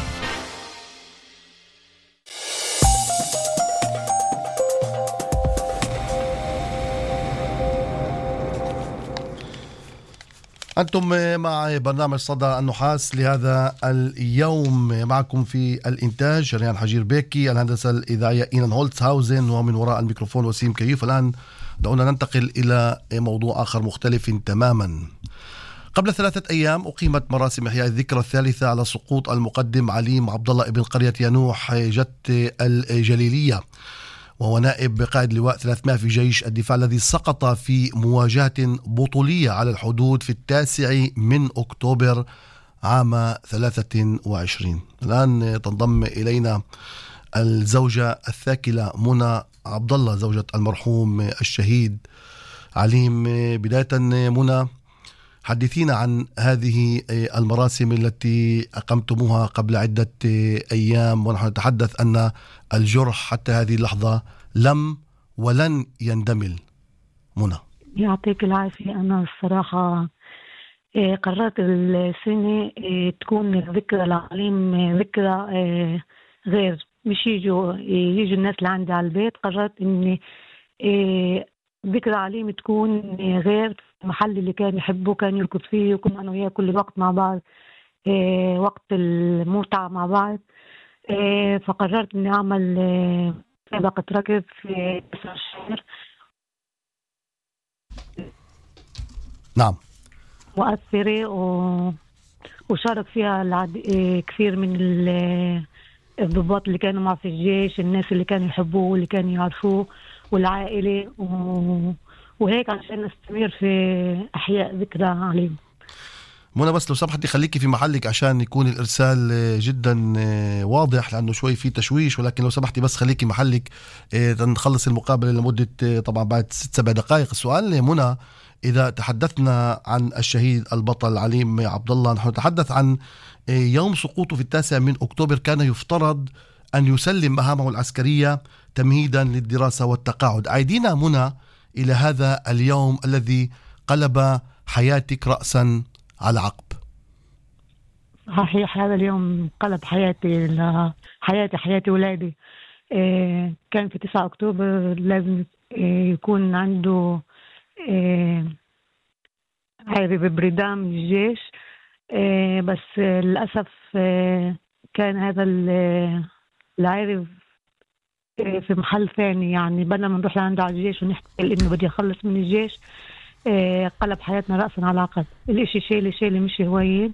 Speaker 8: أنتم مع برنامج صدى النحاس لهذا اليوم. معكم في الإنتاج شريان حجير بيكي، الهندسة الإذاعية إينان هولتسهاوزن، ومن وراء الميكروفون وسيم كيف. الآن دعونا ننتقل إلى موضوع آخر مختلف تماما. قبل ثلاثة أيام أقيمت مراسم إحياء الذكرى الثالثة على سقوط المقدم عليم عبد الله ابن قرية ينوح جت الجليلية، وهو نائب قائد لواء ثلاثمائة في جيش الدفاع الذي سقط في مواجهة بطولية على الحدود في التاسع من أكتوبر عام ثلاثة وعشرين. الآن تنضم إلينا الزوجة الثاكلة منى عبد الله، زوجة المرحوم الشهيد عليم. بداية منى، حدثينا عن هذه المراسم التي أقمتموها قبل عدة أيام، ونحن نتحدث أن الجرح حتى هذه اللحظة لم ولن يندمل. منى
Speaker 16: يعطيك العافية. أنا الصراحة قررت السنة تكون الذكرى لعليم ذكرى غير، مش يجوا يجوا الناس اللي عندي على البيت. قررت إني ذكرى عليم تكون غير، المحل اللي كان يحبه كان يركض فيه، وكنا أنا وياه كل وقت مع بعض، إيه وقت المتعة مع بعض. إيه فقررت إني أعمل سابقة ركض في تسع شهر.
Speaker 8: نعم.
Speaker 16: مؤثرة و... وشارك فيها العد... إيه كثير من الضباط اللي كانوا معه في الجيش، الناس اللي كانوا يحبوه واللي كانوا يعرفوه والعائلة و... وهيك عشان نستمر في أحياء ذكرى عليم.
Speaker 8: منى بس لو سمحتي خليكي في محلك عشان يكون الإرسال جدا واضح، لأنه شوي في تشويش، ولكن لو سمحتي بس خليكي محلك نخلص المقابلة لمدة طبعا بعد ست سبع دقائق. السؤال منى، إذا تحدثنا عن الشهيد البطل عليم عبد الله، نحن نتحدث عن يوم سقوطه في التاسع من أكتوبر، كان يفترض أن يسلم مهامه العسكرية تمهيدا للدراسة والتقاعد. أعيدينا منى إلى هذا اليوم الذي قلب حياتك رأسا على عقب.
Speaker 16: صحيح، هذا اليوم قلب حياتي حياتي حياتي ولادي. إيه كان في تسعة أكتوبر لازم إيه يكون عنده إيه عارف بريدان من الجيش، إيه بس للأسف إيه كان هذا العارف في محل ثاني، يعني بدنا ما نروح لعنده على الجيش ونحكي إنه بدي أخلص من الجيش. إيه قلب حياتنا رأسا على عقب. الإشي شيلي شيلي مش هوايين،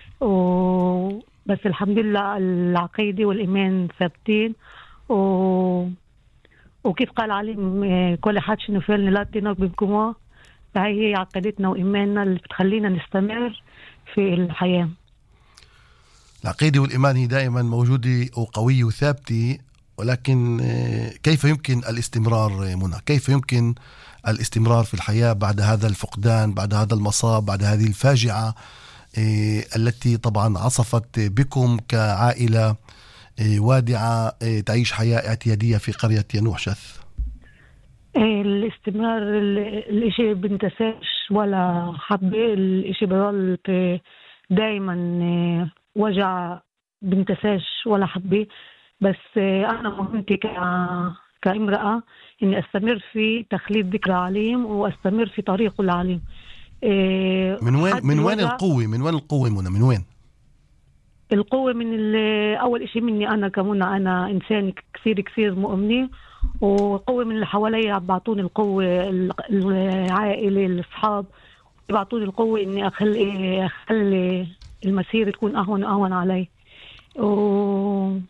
Speaker 16: بس الحمد لله العقيدة والإيمان ثابتين. و... وكيف قال عليم إيه كل حد شنو فعلنا لا تنوك بمكمه، فهي هي عقيدتنا وإيماننا اللي بتخلينا نستمر في الحياة.
Speaker 8: العقيدة والإيمان هي دائما موجودة وقوية وثابتة، ولكن كيف يمكن الاستمرار منى؟ كيف يمكن الاستمرار في الحياة بعد هذا الفقدان، بعد هذا المصاب، بعد هذه الفاجعة التي طبعا عصفت بكم كعائلة وادعة تعيش حياة اعتيادية في قرية ينوح شث؟
Speaker 16: الاستمرار الاشي بنتساش ولا حبة، الاشي بظل دايما وجع بنتساش ولا حبة، بس أنا مهمتي كامرأة إني أستمر في تخليد ذكرى عليم وأستمر في طريقه العليم.
Speaker 8: من وين من وين القوة من وين القوة منى؟ من وين
Speaker 16: القوة؟ من أول إشي مني أنا كمنى، أنا إنسان كثير كثير مؤمنة، وقوة من اللي حوالي بعطوني القوة، العائلة الأصحاب بعطوني القوة إني أخلي أخلي المسيرة تكون أهون أهون علي. و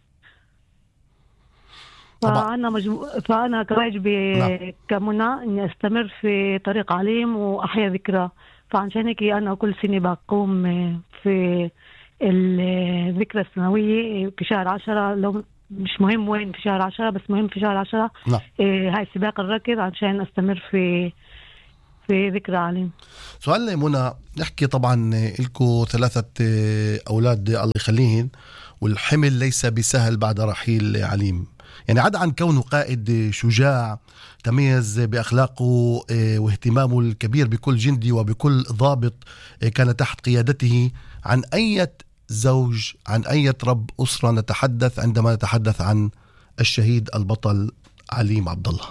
Speaker 16: فأنا مجمو... فأنا كواجبي نعم. كمنى إني أستمر في طريق عليم وأحيا ذكرى فعشان هيك أنا كل سنة بقوم في الذكرى السنوية في شهر عشرة، لو مش مهم وين في شهر عشرة، بس مهم في شهر عشرة.
Speaker 8: نعم.
Speaker 16: هاي سباق الركض عشان أستمر في في ذكرى عليم.
Speaker 8: سؤال منى، نحكي طبعا لكم ثلاثة أولاد الله يخليهن، والحمل ليس بسهل بعد رحيل عليم. يعني عدا عن كونه قائد شجاع تميز بأخلاقه واهتمامه الكبير بكل جندي وبكل ضابط كان تحت قيادته، عن أي زوج، عن أي رب أسرة نتحدث عندما نتحدث عن الشهيد البطل عليم عبد الله؟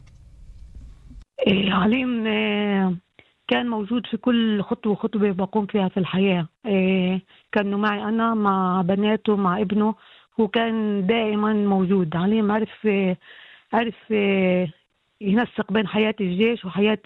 Speaker 16: عليم كان موجود في كل خطوة خطوة بقوم فيها في الحياة. كان معي أنا مع بناته مع ابنه، هو كان دائما موجود. عليم عرف عرف ينسق بين حياة الجيش وحياة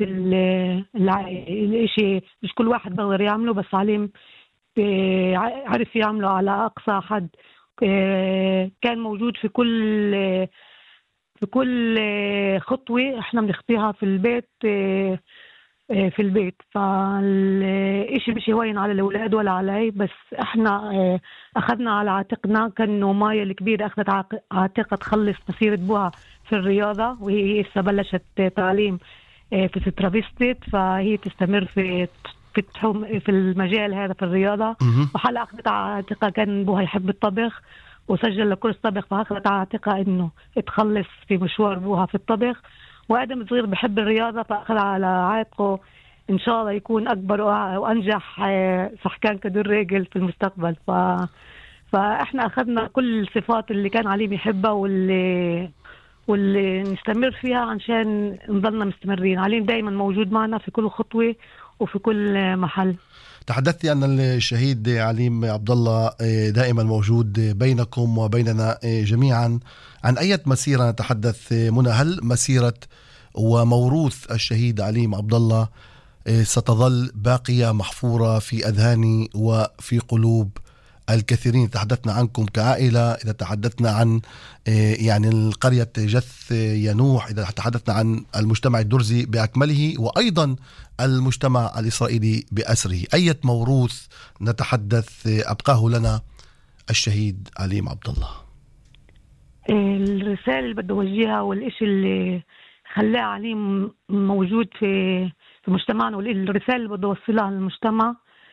Speaker 16: الاشي، مش كل واحد بقدر يعمله، بس عليم عرف يعمله على أقصى حد. كان موجود في كل في كل خطوة احنا بنخطيها في البيت في البيت فالإشي مش هوين على الأولاد ولا علي، بس احنا أخذنا على عاتقنا. كأنه مايا الكبيرة أخذت عاتقها تخلص مسيرة بوها في الرياضة، وهي لسه بلشت تعليم في سترافيستيت، فهي تستمر في في في المجال هذا في الرياضة. وحلا أخذت عاتقها، كان بوها يحب الطبخ وسجل لكورس طبخ، فأخذت عاتقها إنه تخلص في مشوار بوها في الطبخ. وآدم صغير بحب الرياضة، فأخذ على عاتقه إن شاء الله يكون أكبر وأنجح سحكان كدور رجل في المستقبل. ف... فإحنا أخذنا كل الصفات اللي كان عليم يحبها واللي واللي نستمر فيها عشان نضلنا مستمرين. عليم دايما موجود معنا في كل خطوة وفي كل محل.
Speaker 8: تحدثت أن الشهيد عليم عبد الله دائما موجود بينكم وبيننا جميعا. عن أي مسيرة نتحدث منى؟ هل مسيرة وموروث الشهيد عليم عبد الله ستظل باقية محفورة في أذهان وفي قلوب الكثيرين؟ تحدثنا عنكم كعائلة، إذا تحدثنا عن يعني القرية جث ينوح، إذا تحدثنا عن المجتمع الدرزي بأكمله، وأيضا المجتمع الإسرائيلي بأسره، أي موروث نتحدث أبقاه لنا الشهيد عليم عبد الله؟
Speaker 16: الرسالة اللي بدي أوجهها والإشي اللي خلاه عليم موجود في في مجتمعنا، والرسالة اللي بدي أوصلها للمجتمع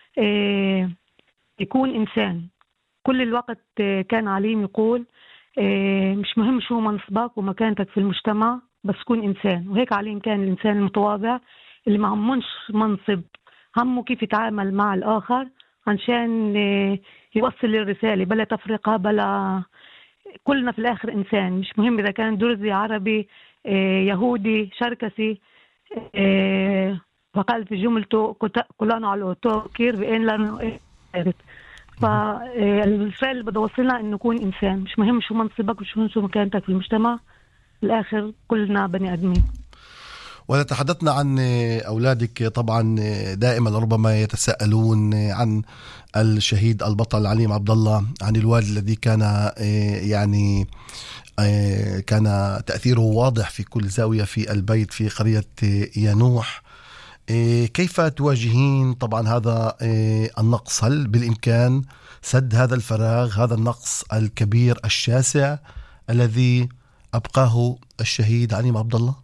Speaker 16: يكون إنسان. كل الوقت كان عليم يقول مش مهم شو منصبك ومكانتك في المجتمع، بس كون إنسان. وهيك عليم كان الإنسان المتواضع اللي ما همونش منصب، همه كيف يتعامل مع الآخر عشان يوصل الرسالة بلا تفرقة بلا. كلنا في الآخر إنسان، مش مهم إذا كان درزي عربي يهودي شركسي. وقال في جملته كلنا على التوكير بأن لنا. فالرسالة اللي بدي أوصلها إنه يكون إنسان، مش مهم شو منصبك وشو شو مكانتك في المجتمع، الآخر كلنا بني آدمين.
Speaker 8: وإذا تحدثنا عن أولادك طبعا دائما ربما يتساءلون عن الشهيد البطل عليم عبد الله، عن الوالد الذي كان يعني كان تأثيره واضح في كل زاوية في البيت في قرية ينوح. كيف تواجهين طبعا هذا النقص؟ هل بالإمكان سد هذا الفراغ، هذا النقص الكبير الشاسع الذي أبقاه الشهيد عليم عبد الله؟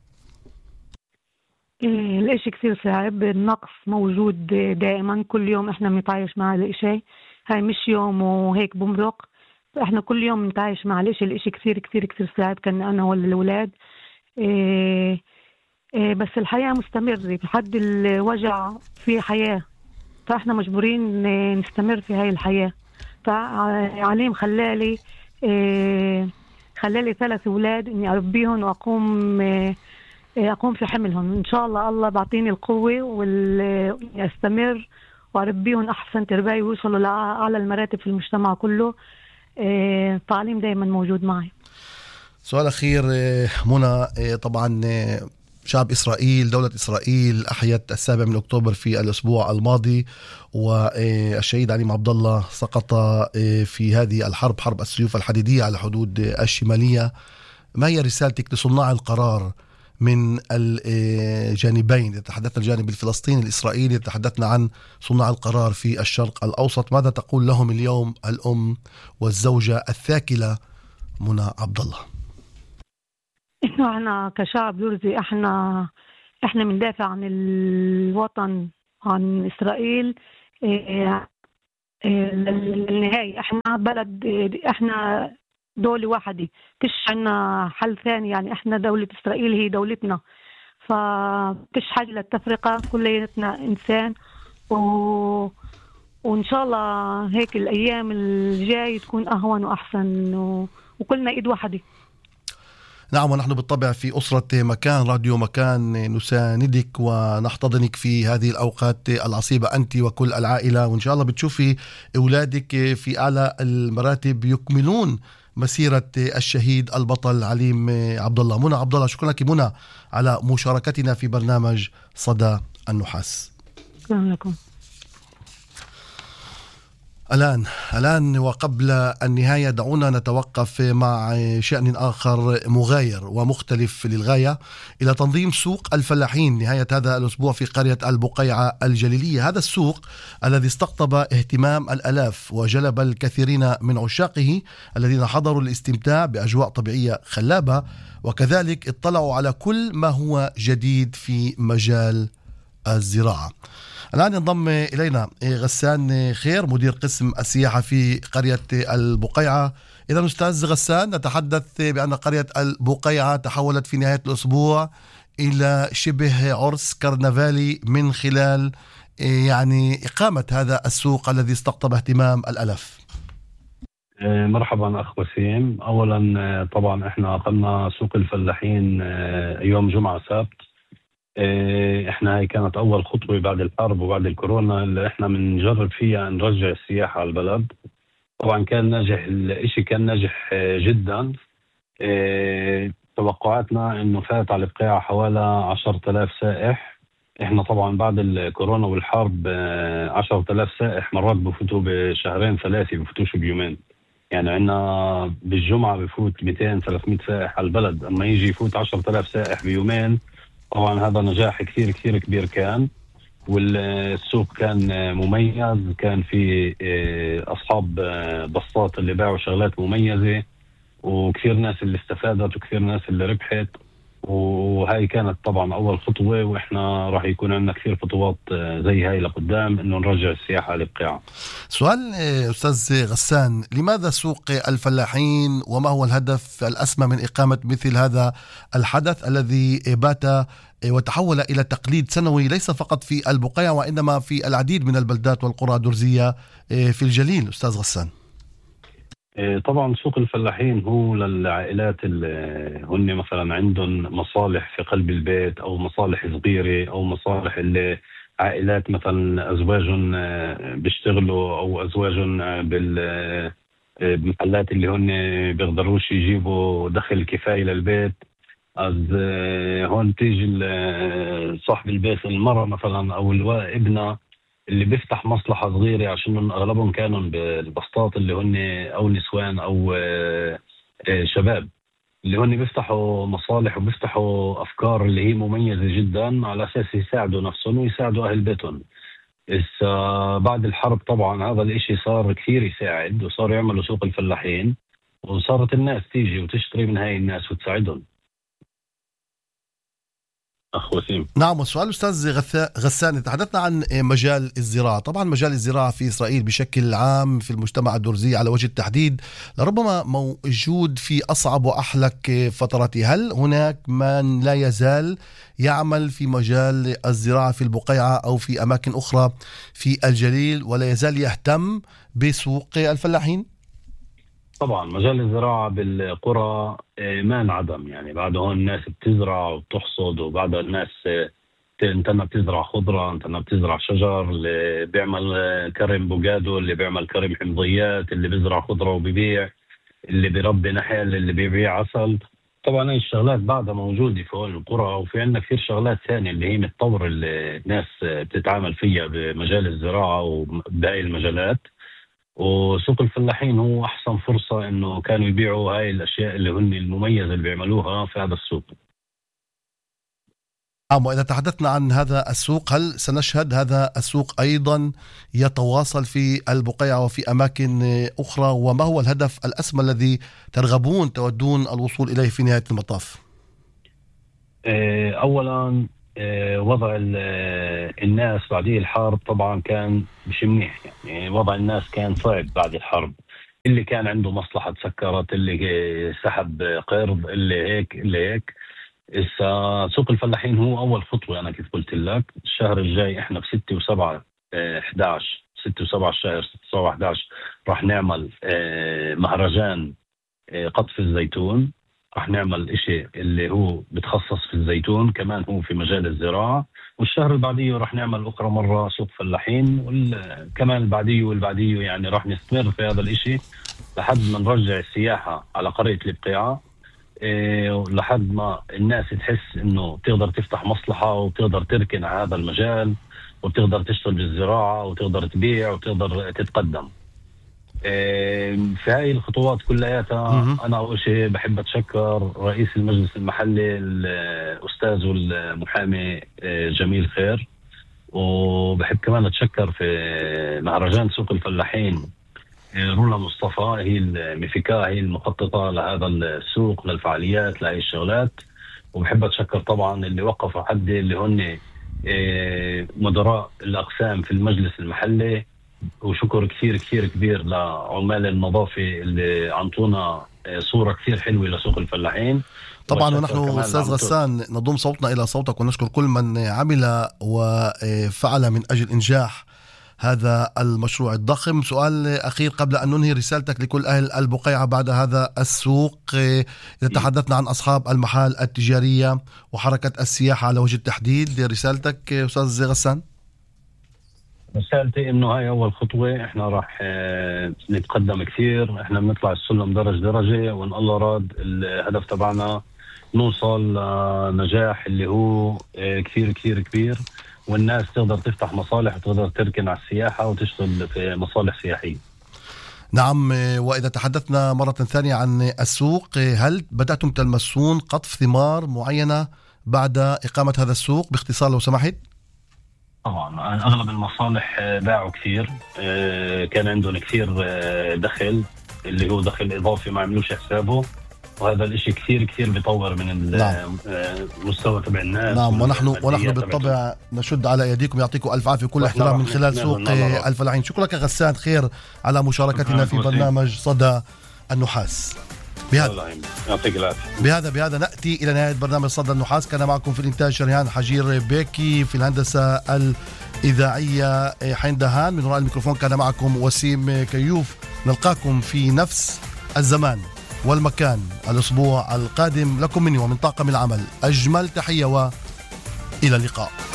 Speaker 16: الاشي كثير صعب، النقص موجود دائما، كل يوم احنا بنتعايش مع الاشي، هاي مش يوم وهيك بمرق، احنا كل يوم بنتعايش مع الاشي. الاشي كثير كثير كثير صعب، كان انا ولا الاولاد. إيه إيه بس الحياة مستمرة، بحد الوجع في حياة، فاحنا مجبورين نستمر في هاي الحياة. فعليم خلالي إيه خلالي ثلاث اولاد اني اربيهم واقوم إيه أقوم في حملهم. إن شاء الله الله بعطيني القوة واستمر وأربيهم أحسن تربية ويوصلوا لأعلى المراتب في المجتمع كله. تعليم دايما موجود معي.
Speaker 8: سؤال أخير منى، طبعا شعب إسرائيل، دولة إسرائيل أحيت السابع من أكتوبر في الأسبوع الماضي، والشهيد عليم عبد الله سقط في هذه الحرب، حرب السيوف الحديدية على الحدود الشمالية. ما هي رسالتك لصناع القرار من الجانبين. إذا تحدثنا الجانب الفلسطيني الإسرائيلي، تحدثنا عن صناع القرار في الشرق الأوسط، ماذا تقول لهم اليوم الأم والزوجة الثاكلة منى عبد الله؟
Speaker 16: إنه إحنا كشعب درزي إحنا إحنا بندافع عن الوطن، عن إسرائيل إيه إيه للنهاية. إحنا بلد، إحنا دولة واحدة، فيش عنا حل ثاني. يعني إحنا دولة إسرائيل هي دولتنا، ففيش حاجة للتفرقة، كلنا إنسان. و... وإن شاء الله هيك الأيام الجاي تكون أهون وأحسن، و... وكلنا إيد واحدة.
Speaker 8: نعم، ونحن بالطبع في أسرة مكان راديو مكان نساندك ونحتضنك في هذه الأوقات العصيبة أنت وكل العائلة، وإن شاء الله بتشوفي أولادك في أعلى المراتب يكملون مسيرة الشهيد البطل عليم عبد الله. منى عبد الله، شكرا لك منى على مشاركتنا في برنامج صدى النحاس.
Speaker 16: شكرا لكم.
Speaker 8: الآن الآن وقبل النهاية دعونا نتوقف مع شأن آخر مغاير ومختلف للغاية إلى تنظيم سوق الفلاحين نهاية هذا الأسبوع في قرية البقيعة الجليلية. هذا السوق الذي استقطب اهتمام الآلاف وجلب الكثيرين من عشاقه الذين حضروا الاستمتاع بأجواء طبيعية خلابة، وكذلك اطلعوا على كل ما هو جديد في مجال الزراعة. الآن ينضم إلينا غسان خير مدير قسم السياحة في قرية البقيعة. إذا أستاذ غسان، نتحدث بأن قرية البقيعة تحولت في نهاية الأسبوع إلى شبه عرس كرنفالي من خلال يعني إقامة هذا السوق الذي استقطب اهتمام الألاف.
Speaker 17: مرحبا أخ وسيم. أولا طبعا إحنا أقمنا سوق الفلاحين يوم جمعة سبت. احنا هاي كانت اول خطوة بعد الحرب وبعد الكورونا اللي احنا بنجرب فيها نرجع السياحة على البلد. طبعا كان ناجح، الاشي كان ناجح جدا. اه توقعاتنا انه فات على البقيعة حوالي عشرة آلاف سائح. احنا طبعا بعد الكورونا والحرب اه عشرة آلاف سائح مرات بفوتوا بشهرين ثلاثة، بفوتوش بيومين. يعني عنا بالجمعة بفوت مئتين ثلاثمئة سائح على البلد، اما يجي يفوت عشرة آلاف سائح بيومين طبعا هذا نجاح كثير كثير كبير كان. والسوق كان مميز، كان في أصحاب بساط اللي باعوا شغلات مميزة، وكثير ناس اللي استفادت وكثير ناس اللي ربحت. وهاي كانت طبعا أول خطوة، وإحنا راح يكون عندنا كثير خطوات زي هاي لقدام إنه نرجع السياحة للبقيعة.
Speaker 8: سؤال أستاذ غسان، لماذا سوق الفلاحين وما هو الهدف الأسمى من إقامة مثل هذا الحدث الذي بات وتحول إلى تقليد سنوي ليس فقط في البقيعة وإنما في العديد من البلدات والقرى الدرزية في الجليل؟ أستاذ غسان.
Speaker 17: طبعا سوق الفلاحين هو للعائلات اللي هن مثلا عندهم مصالح في قلب البيت او مصالح صغيرة او مصالح اللي عائلات مثلا ازواجهم بيشتغلوا او ازواجهم بالمحلات اللي هن بيقدروش يجيبوا دخل كفاية للبيت. از هون تيجي صاحب البيت المرأة مثلا او ابنها اللي بيفتح مصلحة صغيرة، عشان أغلبهم كانوا بالبسطات اللي هن أو نسوان أو شباب اللي هن بيفتحوا مصالح وبيفتحوا أفكار اللي هي مميزة جدا على أساس يساعدوا نفسهم ويساعدوا أهل بيتهم. إذا بعد الحرب طبعا هذا الإشي صار كثير يساعد، وصار يعملوا سوق الفلاحين وصارت الناس تيجي وتشتري من هاي الناس وتساعدهم. أخ وسيم.
Speaker 8: نعم، والسؤال أستاذ غسان، تحدثنا عن مجال الزراعة. طبعا مجال الزراعة في إسرائيل بشكل عام في المجتمع الدرزي على وجه التحديد لربما موجود في أصعب وأحلك فتراته. هل هناك من لا يزال يعمل في مجال الزراعة في البقيعة أو في أماكن أخرى في الجليل ولا يزال يهتم بسوق الفلاحين؟
Speaker 17: طبعا مجال الزراعة بالقرى ما انعدم، يعني بعد هون الناس بتزرع وبتحصد، وبعد الناس انت بتزرع خضرة، انت بتزرع شجر، اللي بيعمل كرم بوجادو، اللي بيعمل كرم حمضيات، اللي بيزرع خضرة وبيبيع، اللي بيربي نحل، اللي بيبيع عسل. طبعا هاي الشغلات بعدها موجودة في هون القرى، وفي عندنا كثير شغلات ثانية اللي هي متطور اللي الناس بتتعامل فيها بمجال الزراعة وبهاي المجالات. وسوق الفلاحين هو أحسن فرصة إنه كانوا يبيعوا هاي الأشياء اللي هن المميزة اللي بيعملوها في هذا السوق.
Speaker 8: نعم. وإذا تحدثنا عن هذا السوق، هل سنشهد هذا السوق أيضا يتواصل في البقيعة وفي أماكن أخرى؟ وما هو الهدف الأسمى الذي ترغبون تودون الوصول إليه في نهاية المطاف؟
Speaker 17: أولا وضع الناس بعد الحرب طبعا كان مش منيح، يعني وضع الناس كان صعب بعد الحرب. اللي كان عنده مصلحة سكرت، اللي سحب قرض، اللي هيك اللي هيك. سوق الفلاحين هو أول خطوة. أنا كيف قلت لك الشهر الجاي إحنا في ستة وسبعة إحداعش ستة وسبعة الشهر ستة وسبعة إحداعش راح نعمل مهرجان قطف الزيتون. راح نعمل إشي اللي هو بتخصص في الزيتون، كمان هو في مجال الزراعة. والشهر اللي بعديه راح نعمل أخرى مرة سوق فلاحين، وكمان اللي بعديه واللي بعديه. يعني راح نستمر في هذا الإشي لحد ما نرجع السياحة على قرية البقيعة، إيه لحد ما الناس تحس إنه تقدر تفتح مصلحة وتقدر تركن على هذا المجال وتقدر تشتغل بالزراعة وتقدر تبيع وتقدر تتقدم. في هاي الخطوات كلياتها أنا أول شيء بحب أتشكر رئيس المجلس المحلي الأستاذ والمحامي جميل خير، وبحب كمان أتشكر في مهرجان سوق الفلاحين رولا مصطفى، هي المفكاة، هي المخططة لهذا السوق للفعاليات لهي الشغلات. وبحب أتشكر طبعا اللي وقفوا حدي اللي هن مدراء الأقسام في المجلس المحلي، وشكر كثير كثير كبير لعمال النظافة اللي عنطونا صورة كثير حلوة لسوق الفلاحين.
Speaker 8: طبعا ونحن أستاذ غسان نضم صوتنا إلى صوتك ونشكر كل من عمل وفعل من أجل إنجاح هذا المشروع الضخم. سؤال أخير قبل أن ننهي، رسالتك لكل أهل البقيعة بعد هذا السوق، إذا تحدثنا عن أصحاب المحال التجارية وحركة السياحة على وجه التحديد، رسالتك أستاذ غسان؟
Speaker 17: رسالتي إنه هاي أول خطوة، إحنا راح نتقدم كثير، إحنا بنطلع السلم درجة درجة، وإن الله راد الهدف تبعنا نوصل لنجاح اللي هو كثير كثير كبير، والناس تقدر تفتح مصالح وتقدر تركن على السياحة وتشتغل في مصالح سياحية.
Speaker 8: نعم. وإذا تحدثنا مرة ثانية عن السوق، هل بدأتم تلمسون قطف ثمار معينة بعد إقامة هذا السوق باختصار لو سمحت؟
Speaker 17: طبعا أغلب المصالح باعوا كثير، كان عندهم كثير دخل اللي هو دخل إضافي ما عملوش حسابه، وهذا الاشي كثير كثير بيطور من المستوى نعم. تبع الناس.
Speaker 8: نعم. ونحن ونحن بالطبع نشد على يديكم، يعطيكم الف عافيه كل احترام من خلال سوق الفلاحين. شكرا لك غسان خير على مشاركتنا في برنامج صدى النحاس. بهذا
Speaker 17: يعطيك العافيه.
Speaker 8: بهذا بهذا ناتي الى نهايه برنامج صدى النحاس. كان معكم في الانتاج شريهان حجير بيكي، في الهندسه الاذاعيه حين دهان، من وراء الميكروفون كان معكم وسيم كيوف. نلقاكم في نفس الزمان والمكان الأسبوع القادم. لكم مني ومن طاقم العمل أجمل تحية وإلى اللقاء.